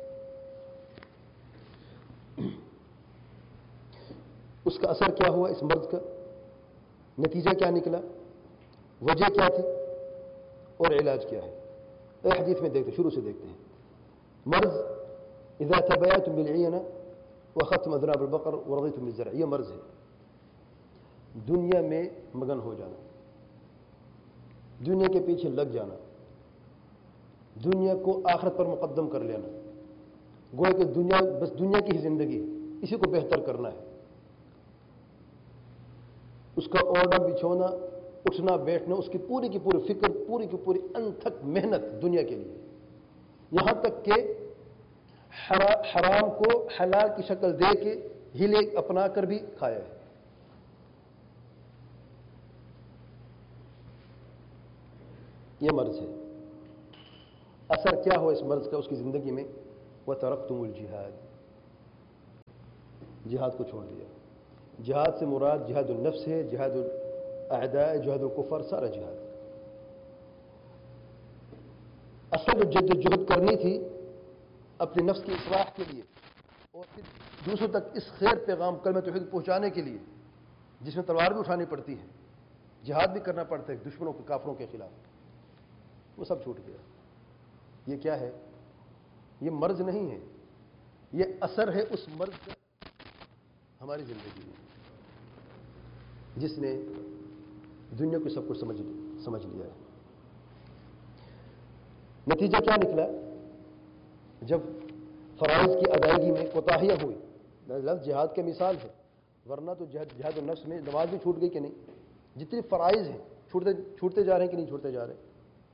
اس کا اثر کیا ہوا اس مرض کا؟ نتیجہ کیا نکلا؟ وجہ کیا تھی؟ اور علاج کیا ہے؟ ایک حدیث میں دیکھتے، شروع سے دیکھتے ہیں. مرض اذا تبایتم بالعینہ واخذتم اذناب البقر ورضیتم بالزرع، یہ مرض ہے. دنیا میں مگن ہو جانا، دنیا کے پیچھے لگ جانا، دنیا کو آخرت پر مقدم کر لینا. گویا کہ دنیا بس دنیا کی ہی زندگی ہے، اسی کو بہتر کرنا ہے. اس کا اوڑھنا بچھونا، اٹھنا بیٹھنا، اس کی پوری کی پوری فکر، پوری کی پوری انتھک محنت دنیا کے لیے، یہاں تک کہ حرام کو حلال کی شکل دے کے ہیلے اپنا کر بھی کھایا ہے. یہ مرض ہے. اثر کیا ہو اس مرض کا اس کی زندگی میں؟ وَتَرَكْتُمُ الْجِهَادِ، جہاد کو چھوڑ دیا. جہاد سے مراد جہاد النفس ہے، جہاد الاعداء، جہاد الکفر، سارا جہاد. اصل جو جد جہد کرنی تھی اپنے نفس کی اصلاح کے لیے اور پھر دوسروں تک اس خیر پیغام کلمہ توحید پہنچانے کے لیے، جس میں تلوار بھی اٹھانی پڑتی ہے، جہاد بھی کرنا پڑتا ہے دشمنوں کے، کافروں کے خلاف، وہ سب چھوٹ گیا. یہ کیا ہے؟ یہ مرض نہیں ہے، یہ اثر ہے اس مرض کا ہماری زندگی میں، جس نے دنیا کو سب کچھ سمجھ سمجھ لیا ہے. نتیجہ کیا نکلا؟ جب فرائض کی ادائیگی میں کوتاہیاں ہوئی، لفظ جہاد کی مثال ہے، ورنہ تو جہاد جہاد النفس میں نماز بھی چھوٹ گئی کہ نہیں؟ جتنے فرائض ہیں چھوٹتے چھوٹتے جا رہے ہیں کہ نہیں چھوٹتے جا رہے؟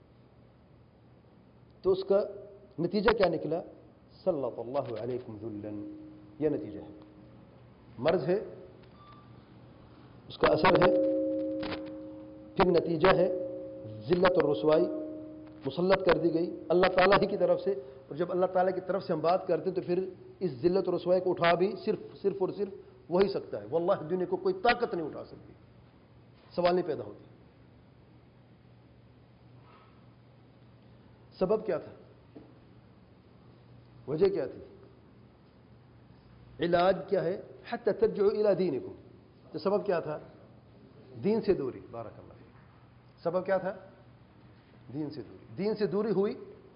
تو اس کا نتیجہ کیا نکلا؟ سلط اللہ علیکم ذلا. یہ نتیجہ ہے، مرض ہے، اس کا اثر ہے، پھر نتیجہ ہے ذلت اور رسوائی مسلط کر دی گئی اللہ تعالیٰ ہی کی طرف سے. اور جب اللہ تعالیٰ کی طرف سے ہم بات کرتے ہیں تو پھر اس ذلت اور رسوائی کو اٹھا بھی صرف صرف اور صرف وہی سکتا ہے. واللہ دنیا کو کوئی طاقت نہیں اٹھا سکتی. سوال نہیں پیدا ہوتی. سبب کیا تھا؟ وجہ کیا تھی؟ علاج کیا ہے؟ حتی ترجعوا الی دینکم. تو سبب کیا تھا؟ دین سے دوری. بارک اللہ فیک. سبب کیا تھا؟ دین سے دوری. دین سے دوری ہوئی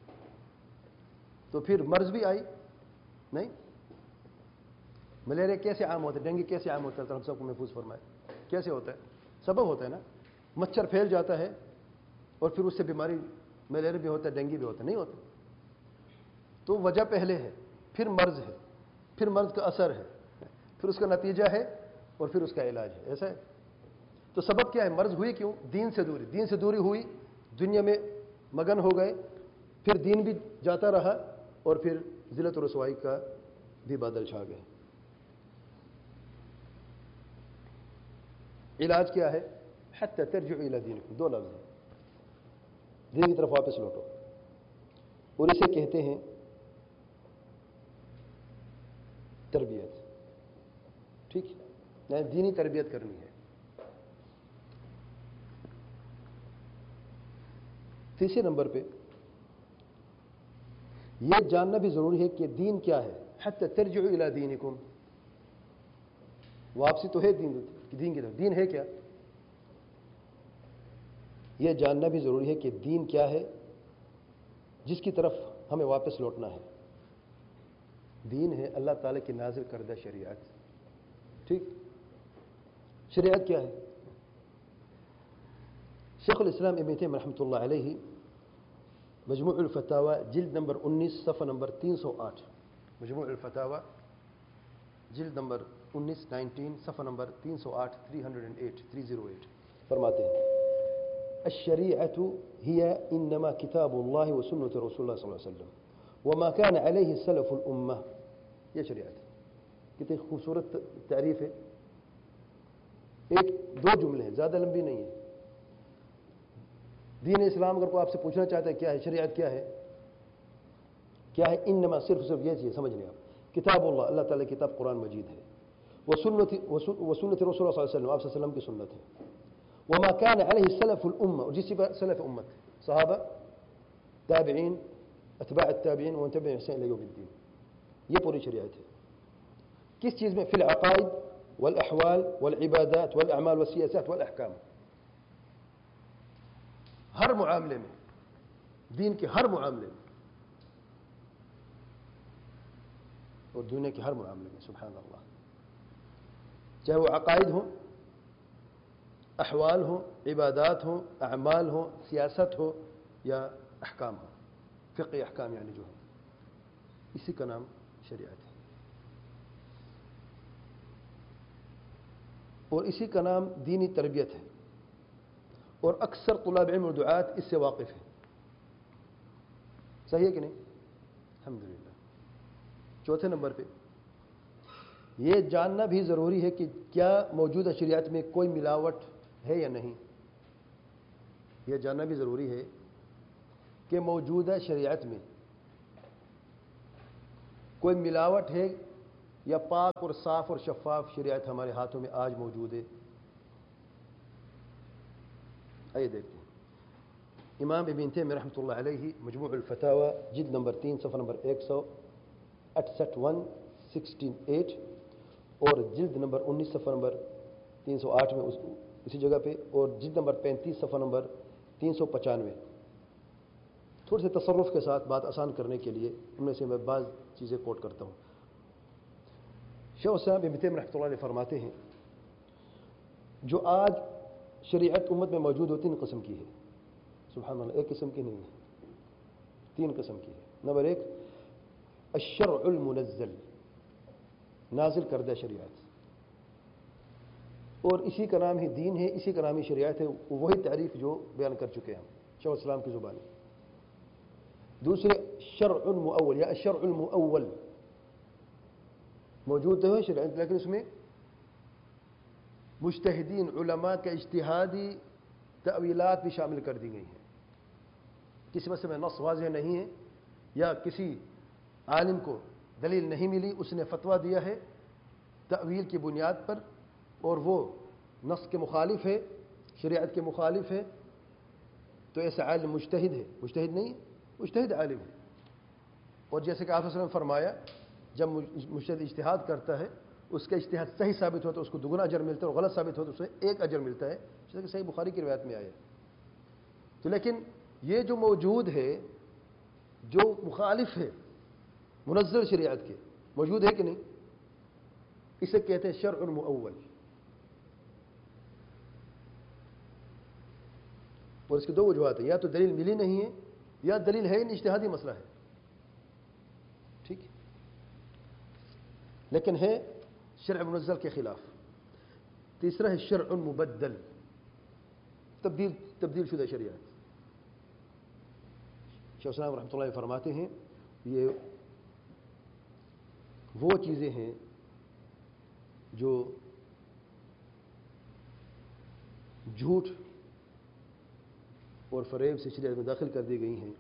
تو پھر مرض بھی آئی. نہیں، ملیریا کیسے عام ہوتا ہے؟ ڈینگی کیسے عام ہوتا ہے؟ ہم سب کو محفوظ فرمائے. کیسے ہوتا ہے؟ سبب ہوتا ہے نا، مچھر پھیل جاتا ہے اور پھر اس سے بیماری، ملیریا بھی ہوتا ہے، ڈینگی بھی ہوتا ہے. نہیں ہوتا؟ تو وجہ پہلے ہے، پھر مرض ہے، پھر مرض کا اثر ہے، پھر اس کا نتیجہ ہے اور پھر اس کا علاج ہے. ایسا ہے؟ تو سبب کیا ہے؟ مرض ہوئی کیوں؟ دین سے دوری. دین سے دوری ہوئی، دنیا میں مگن ہو گئے، پھر دین بھی جاتا رہا اور پھر ذلت و رسوائی کا بھی بادل چھا گئے. علاج کیا ہے؟ حتی ترجعوا الی دینکم. دو لفظ ہیں، دین کی طرف واپس لوٹو. اور اسے کہتے ہیں تربیت. ٹھیک ہے، یعنی دینی تربیت کرنی ہے. تیسرے نمبر پہ یہ جاننا بھی ضروری ہے کہ دین کیا ہے. حتی ترجعوا الی دینکم، واپسی تو ہے دین دین کی طرف. دین ہے کیا؟ یہ جاننا بھی ضروری ہے کہ دین کیا ہے جس کی طرف ہمیں واپس لوٹنا ہے. دین ہے اللہ تعالی کی نازل کردہ شریعت. ٹھیک، شریعت کیا ہے؟ شیخ الاسلام ابن تیمیہ رحمۃ اللہ علیہ مجموع الفتاوی جلد نمبر انیس صفحہ نمبر تین سو آٹھ. مجموع الفتاوی جلد نمبر انیس نائنٹین صفحہ نمبر تین سو آٹھ three hundred and at three zero at فرماتے ہیں: الشریعة هي انما کتاب اللہ و سنت رسول اللہ صلی اللہ علیہ وسلم وما كان علیہ سلف الامہ. یہ شریعت ہے. کتنی خوبصورت تعریف ہے. ایک دو جملے ہیں، زیادہ لمبی نہیں ہے. دین اسلام اگر کوئی آپ سے پوچھنا چاہتا ہے کیا ہے، شریعت کیا ہے، کیا ہے؟ انما صرف صرف یہ چیز سمجھ لیں آپ. کتاب اللہ، اللہ تعالی کی کتاب قرآن مجید ہے. وسنت وسنت رسول اللہ صلی اللہ علیہ وسلم، آپ صلی اللہ علیہ وسلم کی سنت ہے. وما كان علیہ سلف الامہ، اور جس پر سلف امت، صحابہ، تابعین، اتباع التابعین ومن تبعهم بإحسان الی یوم الدین. یہ پوری شریعت ہے. کس چیز میں؟ فی العقائد والاحوال والعبادات والاعمال والسیاسات والاحکام. ہر معاملے میں، دین کے ہر معاملے میں اور دنیا کے ہر معاملے میں. سبحان اللہ. چاہے وہ عقائد ہوں، احوال ہوں، عبادات ہوں، اعمال ہوں، سیاست ہو یا احکام ہو، فقہ احکام یعنی جو ہے، اسی کا نام شریعت ہے. اور اسی کا نام دینی تربیت ہے. اور اکثر طلاب علم و دعات اس سے واقف ہیں. صحیح ہے کہ نہیں؟ الحمدللہ. چوتھے نمبر پہ یہ جاننا بھی ضروری ہے کہ کیا موجودہ شریعت میں کوئی ملاوٹ ہے یا نہیں. یہ جاننا بھی ضروری ہے کہ موجودہ شریعت میں کوئی ملاوٹ ہے یا پاک اور صاف اور شفاف شریعت ہمارے ہاتھوں میں آج موجود ہے؟ آئیے دیکھتے ہیں۔ امام ابن تیمیہ رحمۃ اللہ علیہ مجموع الفتاوی جلد نمبر تین صفحہ نمبر ایک سو اٹھسٹھ ون سکسٹین ایٹ اور جلد نمبر انیس صفحہ نمبر تین سو آٹھ میں اسی جگہ پہ، اور جلد نمبر پینتیس صفحہ نمبر تین سو پچانوے، تھوڑے سے تصرف کے ساتھ بات آسان کرنے کے لیے ان میں سے میں بعض چیزیں کوٹ کرتا ہوں۔ شیخ صاحب ابن تیمیہ رحمۃ اللہ علیہ فرماتے ہیں جو آج شریعت امت میں موجود ہو تین قسم کی ہے۔ سبحان اللہ، ایک قسم کی نہیں ہے، تین قسم کی ہے۔ نمبر ایک، الشرع المنزل، نازل کردہ شریعت، اور اسی کا نام ہی دین ہے، اسی کا نام ہی شریعت ہے، وہی تعریف جو بیان کر چکے ہیں ہم شیخ الاسلام کی زبان۔ دوسرے، شرع مؤول یا الشرع المؤول، موجود تو ہے شریعت لیکن اس میں مجتہدین علماء کے اجتہادی تأویلات بھی شامل کر دی گئی ہیں۔ کسی مسئلے میں نص واضح نہیں ہے یا کسی عالم کو دلیل نہیں ملی، اس نے فتویٰ دیا ہے تأویل کی بنیاد پر اور وہ نص کے مخالف ہے، شریعت کے مخالف ہے، تو ایسا عالم مجتہد ہے، مجتہد نہیں ہے، مجتہد عالم ہے۔ اور جیسے کہ آپ صلی اللہ علیہ وسلم نے فرمایا جب مجتہد اجتہاد کرتا ہے اس کا اجتہاد صحیح ثابت ہوتا ہے اس کو دگنا اجر ملتا ہے، اور غلط ثابت ہوتا ہے اسے ایک اجر ملتا ہے، جیسے کہ صحیح بخاری کی روایت میں آیا۔ تو لیکن یہ جو موجود ہے جو مخالف ہے منزل شریعت کے، موجود ہے کہ نہیں، اسے کہتے ہیں شرع مؤول، اور اس کی دو وجوہات ہیں، یا تو دلیل ملی نہیں ہے یا دلیل ہے نہیں، اجتہادی مسئلہ ہے، ٹھیک ہے، لیکن ہے شرع منزل کے خلاف۔ تیسرا ہے شرع مبدل، تبدیل تبدیل شدہ شریعت۔ شیخ الاسلام رحمۃ اللہ علیہ فرماتے ہیں یہ وہ چیزیں ہیں جو جھوٹ اور فریب سے شریعت میں داخل کر دی گئی ہیں،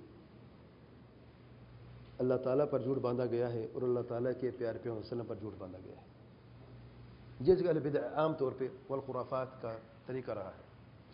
اللہ تعالیٰ پر جھوٹ باندھا گیا ہے اور اللہ تعالیٰ کے پیارے پیغمبر صلی اللہ علیہ وسلم پر جھوٹ باندھا گیا ہے۔ جس کہ اہل بدع عام طور پہ والخرافات کا طریقہ رہا ہے۔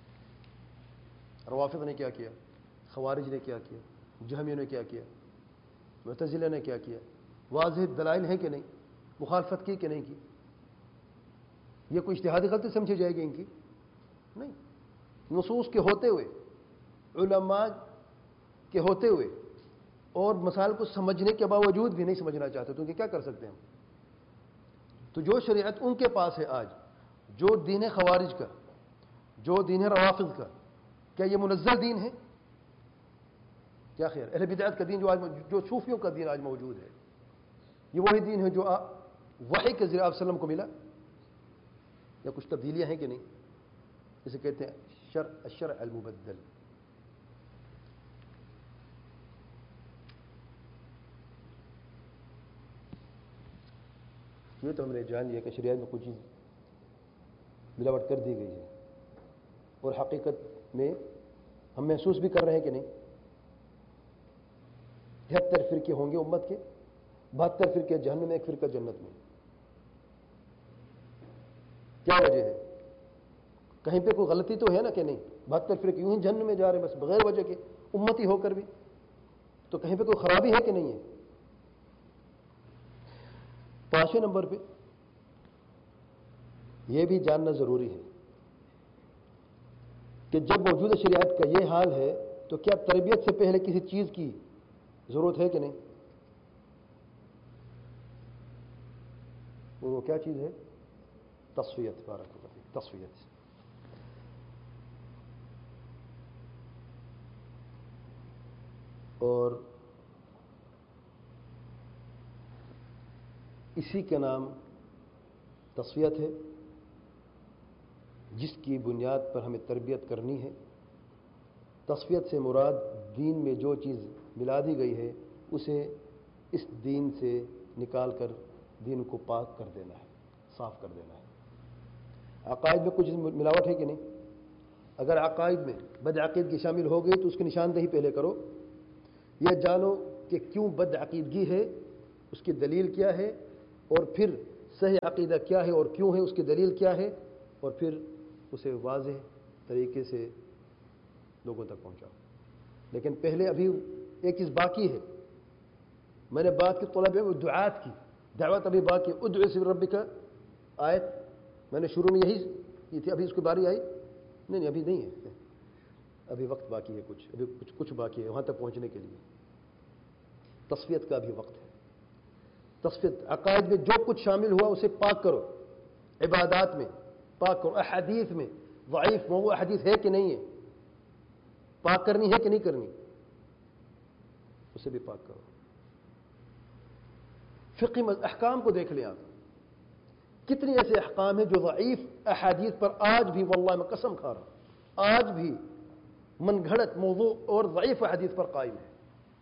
روافض نے کیا کیا، خوارج نے کیا کیا، جہمیوں نے کیا کیا، معتزلہ نے کیا کیا، واضح دلائل ہیں کہ نہیں، مخالفت کی کہ نہیں کی، یہ کوئی اجتہادی غلطی سمجھی جائے گی ان کی؟ نہیں، نصوص کے ہوتے ہوئے، علماء کے ہوتے ہوئے اور مسائل کو سمجھنے کے باوجود بھی نہیں سمجھنا چاہتے تو ان کے کیا کر سکتے ہیں ہم؟ تو جو شریعت ان کے پاس ہے آج، جو دین خوارج کا، جو دین روافض کا، کیا یہ منزل دین ہے؟ کیا خیر اہل بدعت کا دین جو آج جو صوفیوں کا دین آج موجود ہے، یہ وہی دین ہے جو وحی کے ذریعے آپ صلی اللہ علیہ وسلم کو ملا، یا کچھ تبدیلیاں ہیں کہ نہیں؟ اسے کہتے ہیں شرع الشرع المبدل۔ یہ تو ہم نے جان لیا کہ شریعت میں کچھ چیز ملاوٹ کر دی گئی ہے، اور حقیقت میں ہم محسوس بھی کر رہے ہیں کہ نہیں؟ تہتر فرقے ہوں گے امت کے، بہتر فرقے جہنم میں، ایک فرقہ جنت میں۔ کیا وجہ ہے؟ کہیں پہ کوئی غلطی تو ہے نا کہ نہیں؟ بہتر فرقے یوں ہی جہنم میں جا رہے ہیں بس بغیر وجہ کے، امتی ہو کر بھی، تو کہیں پہ کوئی خرابی ہے کہ نہیں ہے؟ پانچویں نمبر پہ یہ بھی جاننا ضروری ہے کہ جب موجودہ شریعت کا یہ حال ہے تو کیا تربیت سے پہلے کسی چیز کی ضرورت ہے کہ نہیں؟ اور وہ کیا چیز ہے؟ تصفیت، بارک اللہ فیک، تصفیت۔ اور اسی کا نام تصفیت ہے جس کی بنیاد پر ہمیں تربیت کرنی ہے۔ تصفیت سے مراد دین میں جو چیز ملا دی گئی ہے اسے اس دین سے نکال کر دین کو پاک کر دینا ہے، صاف کر دینا ہے۔ عقائد میں کچھ ملاوٹ ہے کہ نہیں؟ اگر عقائد میں بدعقیدگی شامل ہو گئی تو اس کی نشاندہی پہلے کرو، یہ جانو کہ کیوں بدعقیدگی ہے، اس کی دلیل کیا ہے، اور پھر صحیح عقیدہ کیا ہے اور کیوں ہے، اس کی دلیل کیا ہے، اور پھر اسے واضح طریقے سے لوگوں تک پہنچاؤ۔ لیکن پہلے ابھی ایک چیز باقی ہے، میں نے بات کی طلب و دعات کی، دعوت ابھی باقی ہے۔ ادعو اسم ربک کا آیت میں نے شروع میں یہی کی تھی، ابھی اس کی باری آئی نہیں نہیں ابھی نہیں ہے، ابھی وقت باقی ہے، کچھ ابھی کچھ کچھ باقی ہے وہاں تک پہنچنے کے لیے۔ تصفیت کا بھی وقت ہے، تصفیت عقائد میں جو کچھ شامل ہوا اسے پاک کرو، عبادات میں پاک کرو، احادیث میں ضعیف موضوع احادیث ہے کہ نہیں ہے، پاک کرنی ہے کہ نہیں کرنی، اسے بھی پاک کرو۔ فقہ احکام کو دیکھ لیں آپ، کتنے ایسے احکام ہیں جو ضعیف احادیث پر آج بھی، واللہ میں قسم کھا رہا ہوں، آج بھی من گھڑت موضوع اور ضعیف احادیث پر قائم ہے۔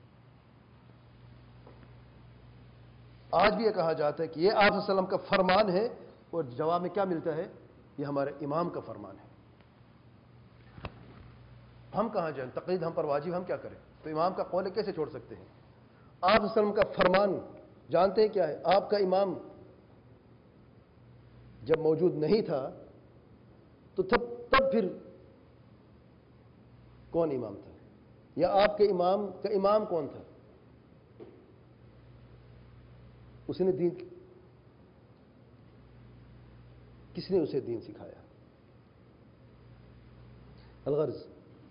آج بھی یہ کہا جاتا ہے کہ یہ آپ صلی اللہ علیہ وسلم کا فرمان ہے، اور جواب میں کیا ملتا ہے، یہ ہمارے امام کا فرمان ہے۔ ہم کہاں جائیں، تقلید ہم پر واجب، ہم کیا کریں؟ تو امام کا قول کیسے چھوڑ سکتے ہیں؟ آپ صلی اللہ علیہ وسلم کا فرمان جانتے ہیں کیا ہے؟ آپ کا امام جب موجود نہیں تھا تو تب تب پھر کون امام تھا؟ یا آپ کے امام کا امام کون تھا؟ اس نے دین، کس نے اسے دین سکھایا؟ الغرض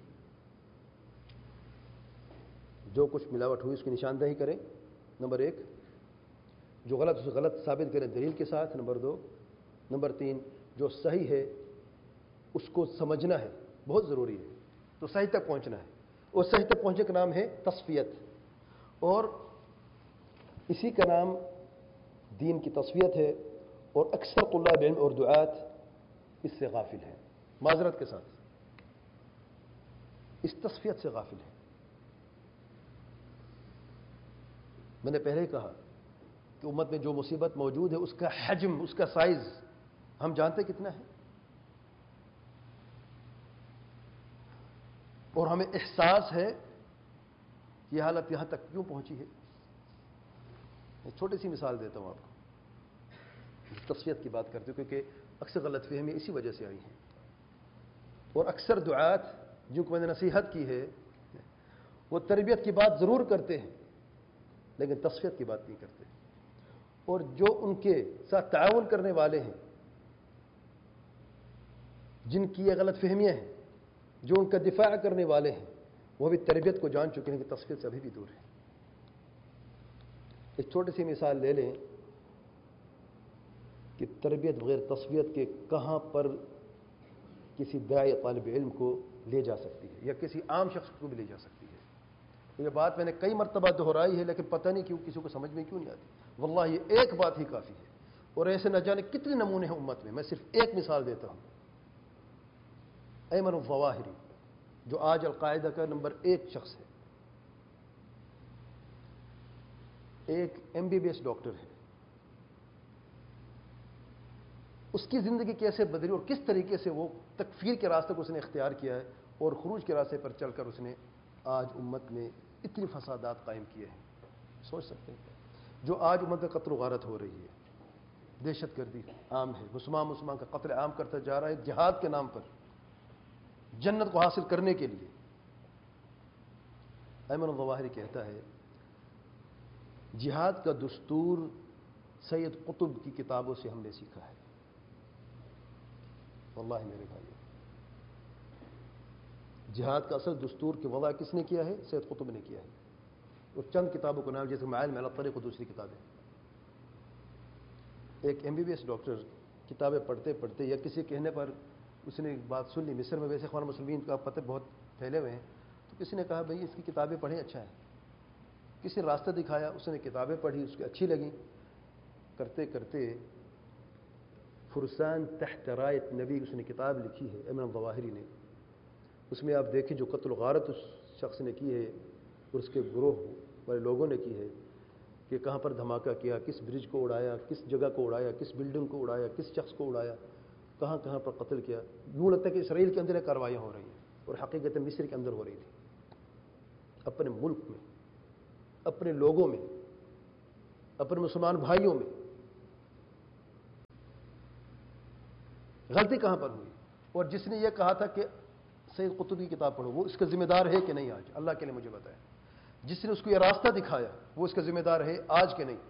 جو کچھ ملاوٹ ہوئی اس کی نشاندہی کریں، نمبر ایک، جو غلط اسے غلط ثابت کریں دلیل کے ساتھ، نمبر دو، نمبر تین، جو صحیح ہے اس کو سمجھنا ہے، بہت ضروری ہے، تو صحیح تک پہنچنا ہے، اور صحیح تک پہنچنے کا نام ہے تصفیت، اور اسی کا نام دین کی تصفیت ہے، اور اکثر طلاب علم اور دعات اس سے غافل ہیں، معذرت کے ساتھ اس تصفیت سے غافل ہیں۔ میں نے پہلے ہی کہا کہ امت میں جو مصیبت موجود ہے اس کا حجم، اس کا سائز ہم جانتے کتنا ہے، اور ہمیں احساس ہے یہ حالت یہاں تک کیوں پہنچی ہے۔ چھوٹی سی مثال دیتا ہوں آپ کو، تصفیت کی بات کرتے ہوں، کیونکہ اکثر غلط فہمی اسی وجہ سے آئی ہیں، اور اکثر دعات جن کو میں نے نصیحت کی ہے وہ تربیت کی بات ضرور کرتے ہیں لیکن تصفیت کی بات نہیں کرتے، اور جو ان کے ساتھ تعاون کرنے والے ہیں جن کی یہ غلط فہمیاں ہیں، جو ان کا دفاع کرنے والے ہیں، وہ بھی تربیت کو جان چکے ہیں کہ تصفیت سے ابھی بھی دور ہے۔ ایک چھوٹی سی مثال لے لیں کہ تربیت بغیر تصفیت کے کہاں پر کسی داعی طالب علم کو لے جا سکتی ہے، یا کسی عام شخص کو بھی لے جا سکتی ہے۔ یہ بات میں نے کئی مرتبہ دہرائی ہے لیکن پتہ نہیں کیوں کسی کو سمجھ میں کیوں نہیں آتی۔ واللہ یہ ایک بات ہی کافی ہے، اور ایسے نہ جانے کتنے نمونے ہیں امت میں۔ میں صرف ایک مثال دیتا ہوں، ایمن الظواہری جو آج القاعدہ کا نمبر ایک شخص ہے، ایک M B B S doctor ہے، اس کی زندگی کیسے بدلی اور کس طریقے سے وہ تکفیر کے راستے کو اس نے اختیار کیا ہے، اور خروج کے راستے پر چل کر اس نے آج امت میں اتنی فسادات قائم کیے ہیں، سوچ سکتے ہیں۔ جو آج امت میں قتل و غارت ہو رہی ہے، دہشت گردی عام ہے، مسلمان مسلمان کا قتل عام کرتا جا رہا ہے جہاد کے نام پر، جنت کو حاصل کرنے کے لیے۔ ایمن الظواہری کہتا ہے جہاد کا دستور سید قطب کی کتابوں سے ہم نے سیکھا ہے۔ واللہ میرے بھائی، جہاد کا اصل دستور کی وضع کس نے کیا ہے؟ سید قطب نے کیا ہے، اور چند کتابوں کو نام جیسے معالم علی الطریق و دوسری کتابیں۔ ایک M B B S doctor کتابیں پڑھتے پڑھتے یا کسی کہنے پر اس نے بات سن لی، مصر میں ویسے اخوان مسلمین کا پتہ بہت پھیلے ہوئے ہیں، تو کسی نے کہا بھئی اس کی کتابیں پڑھیں، اچھا ہے۔ کسی نے راستہ دکھایا، اس نے کتابیں پڑھی، اس کی اچھی لگیں، کرتے کرتے فرسان تحت رایت نبی اس نے کتاب لکھی ہے ایمن الظواہری نے۔ اس میں آپ دیکھیں جو قتل و غارت اس شخص نے کی ہے اور اس کے گروہ والے لوگوں نے کی ہے، کہ کہاں پر دھماکہ کیا، کس برج کو اڑایا، کس جگہ کو اڑایا، کس بلڈنگ کو اڑایا، کس شخص کو اڑایا، کہاں کہاں پر قتل کیا۔ یوں لگتا ہے کہ اسرائیل کے اندر کارروائیاں ہو رہی ہیں، اور حقیقت مصر کے اندر ہو رہی تھی، اپنے ملک میں، اپنے لوگوں میں، اپنے مسلمان بھائیوں میں۔ غلطی کہاں پر ہوئی؟ اور جس نے یہ کہا تھا کہ سید قطب کی کتاب پڑھو، وہ اس کا ذمہ دار ہے کہ نہیں آج؟ اللہ کے لیے مجھے بتائیں. جس نے اس کو یہ راستہ دکھایا وہ اس کا ذمہ دار ہے آج کہ نہیں؟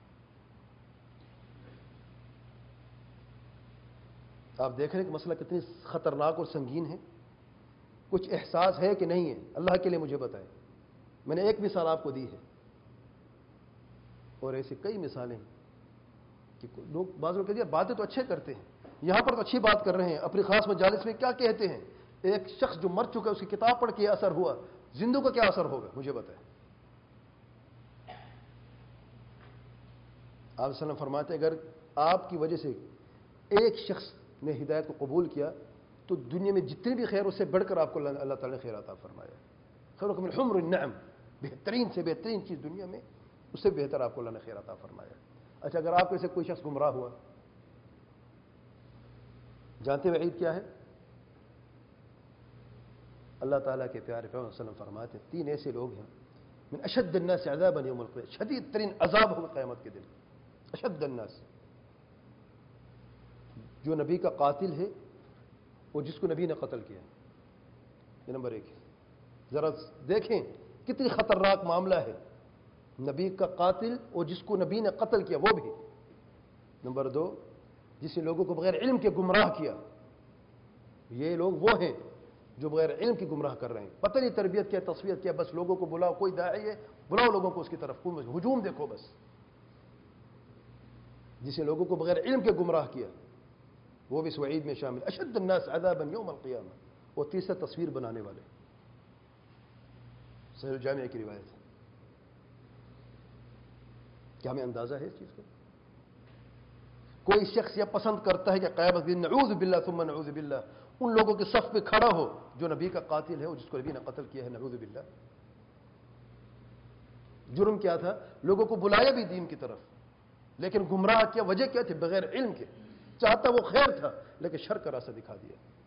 آپ دیکھ رہے ہیں کہ مسئلہ کتنی خطرناک اور سنگین ہے. کچھ احساس ہے کہ نہیں ہے؟ اللہ کے لیے مجھے بتائیں. میں نے ایک مثال آپ کو دی ہے اور ایسی کئی مثالیں ہیں کہ لوگ بعض لوگ کہتے ہیں باتیں تو اچھے کرتے ہیں، یہاں پر تو اچھی بات کر رہے ہیں، اپنی خاص مجالس میں کیا کہتے ہیں. ایک شخص جو مر چکا ہے اس کی کتاب پڑھ کے اثر ہوا، زندوں کا کیا اثر ہوگا مجھے بتائیں. آپ صلی اللہ علیہ وسلم فرماتے ہیں اگر آپ کی وجہ سے ایک شخص نے ہدایت کو قبول کیا تو دنیا میں جتنے بھی خیر اس سے بڑھ کر آپ کو اللہ تعالیٰ نے خیر عطا فرمایا. خیرکم من حمر النعم، بہترین سے بہترین چیز دنیا میں، اس سے بہتر آپ کو اللہ نے خیر عطا فرمایا. اچھا اگر آپ سے کوئی شخص گمراہ ہوا، جانتے ہوئے عید کیا ہے؟ اللہ تعالیٰ کے پیارے پیغمبر صلی اللہ علیہ وسلم فرماتے ہیں تین ایسے لوگ ہیں من اشد الناس عذابا یوم القیامہ، شدید ترین عذاب ہوگا قیامت کے دن. اشد الناس، جو نبی کا قاتل ہے اور جس کو نبی نے قتل کیا. یہ نمبر ایک ہے. ذرا دیکھیں کتنی خطرناک معاملہ ہے، نبی کا قاتل اور جس کو نبی نے قتل کیا وہ بھی. نمبر دو، جس نے لوگوں کو بغیر علم کے گمراہ کیا. یہ لوگ وہ ہیں جو بغیر علم کی گمراہ کر رہے ہیں، پتہ نہیں تربیت کیا، تصویت کیا، بس لوگوں کو بلاؤ، کوئی داعی ہے بلاؤ لوگوں کو اس کی طرف، ہجوم دیکھو بس. جس نے لوگوں کو بغیر علم کے گمراہ کیا وہ بھی اس وعید میں شامل. اشد الناس عذابا یوم القیامہ. اور تیسرا تصویر بنانے والے، صحیح الجامع کی روایت ہے. کیا ہمیں اندازہ ہے اس چیز کا؟ کوئی شخص یہ پسند کرتا ہے کہ قیامت دن نعوذ باللہ ثم نعوذ باللہ ان لوگوں کے صف پہ کھڑا ہو جو نبی کا قاتل ہے اور جس کو نبی نے قتل کیا ہے، نعوذ باللہ. جرم کیا تھا؟ لوگوں کو بلایا بھی دین کی طرف لیکن گمراہ کیا. وجہ کیا تھی؟ بغیر علم کے. چاہتا وہ خیر تھا لیکن شر کا راستہ دکھا دیا.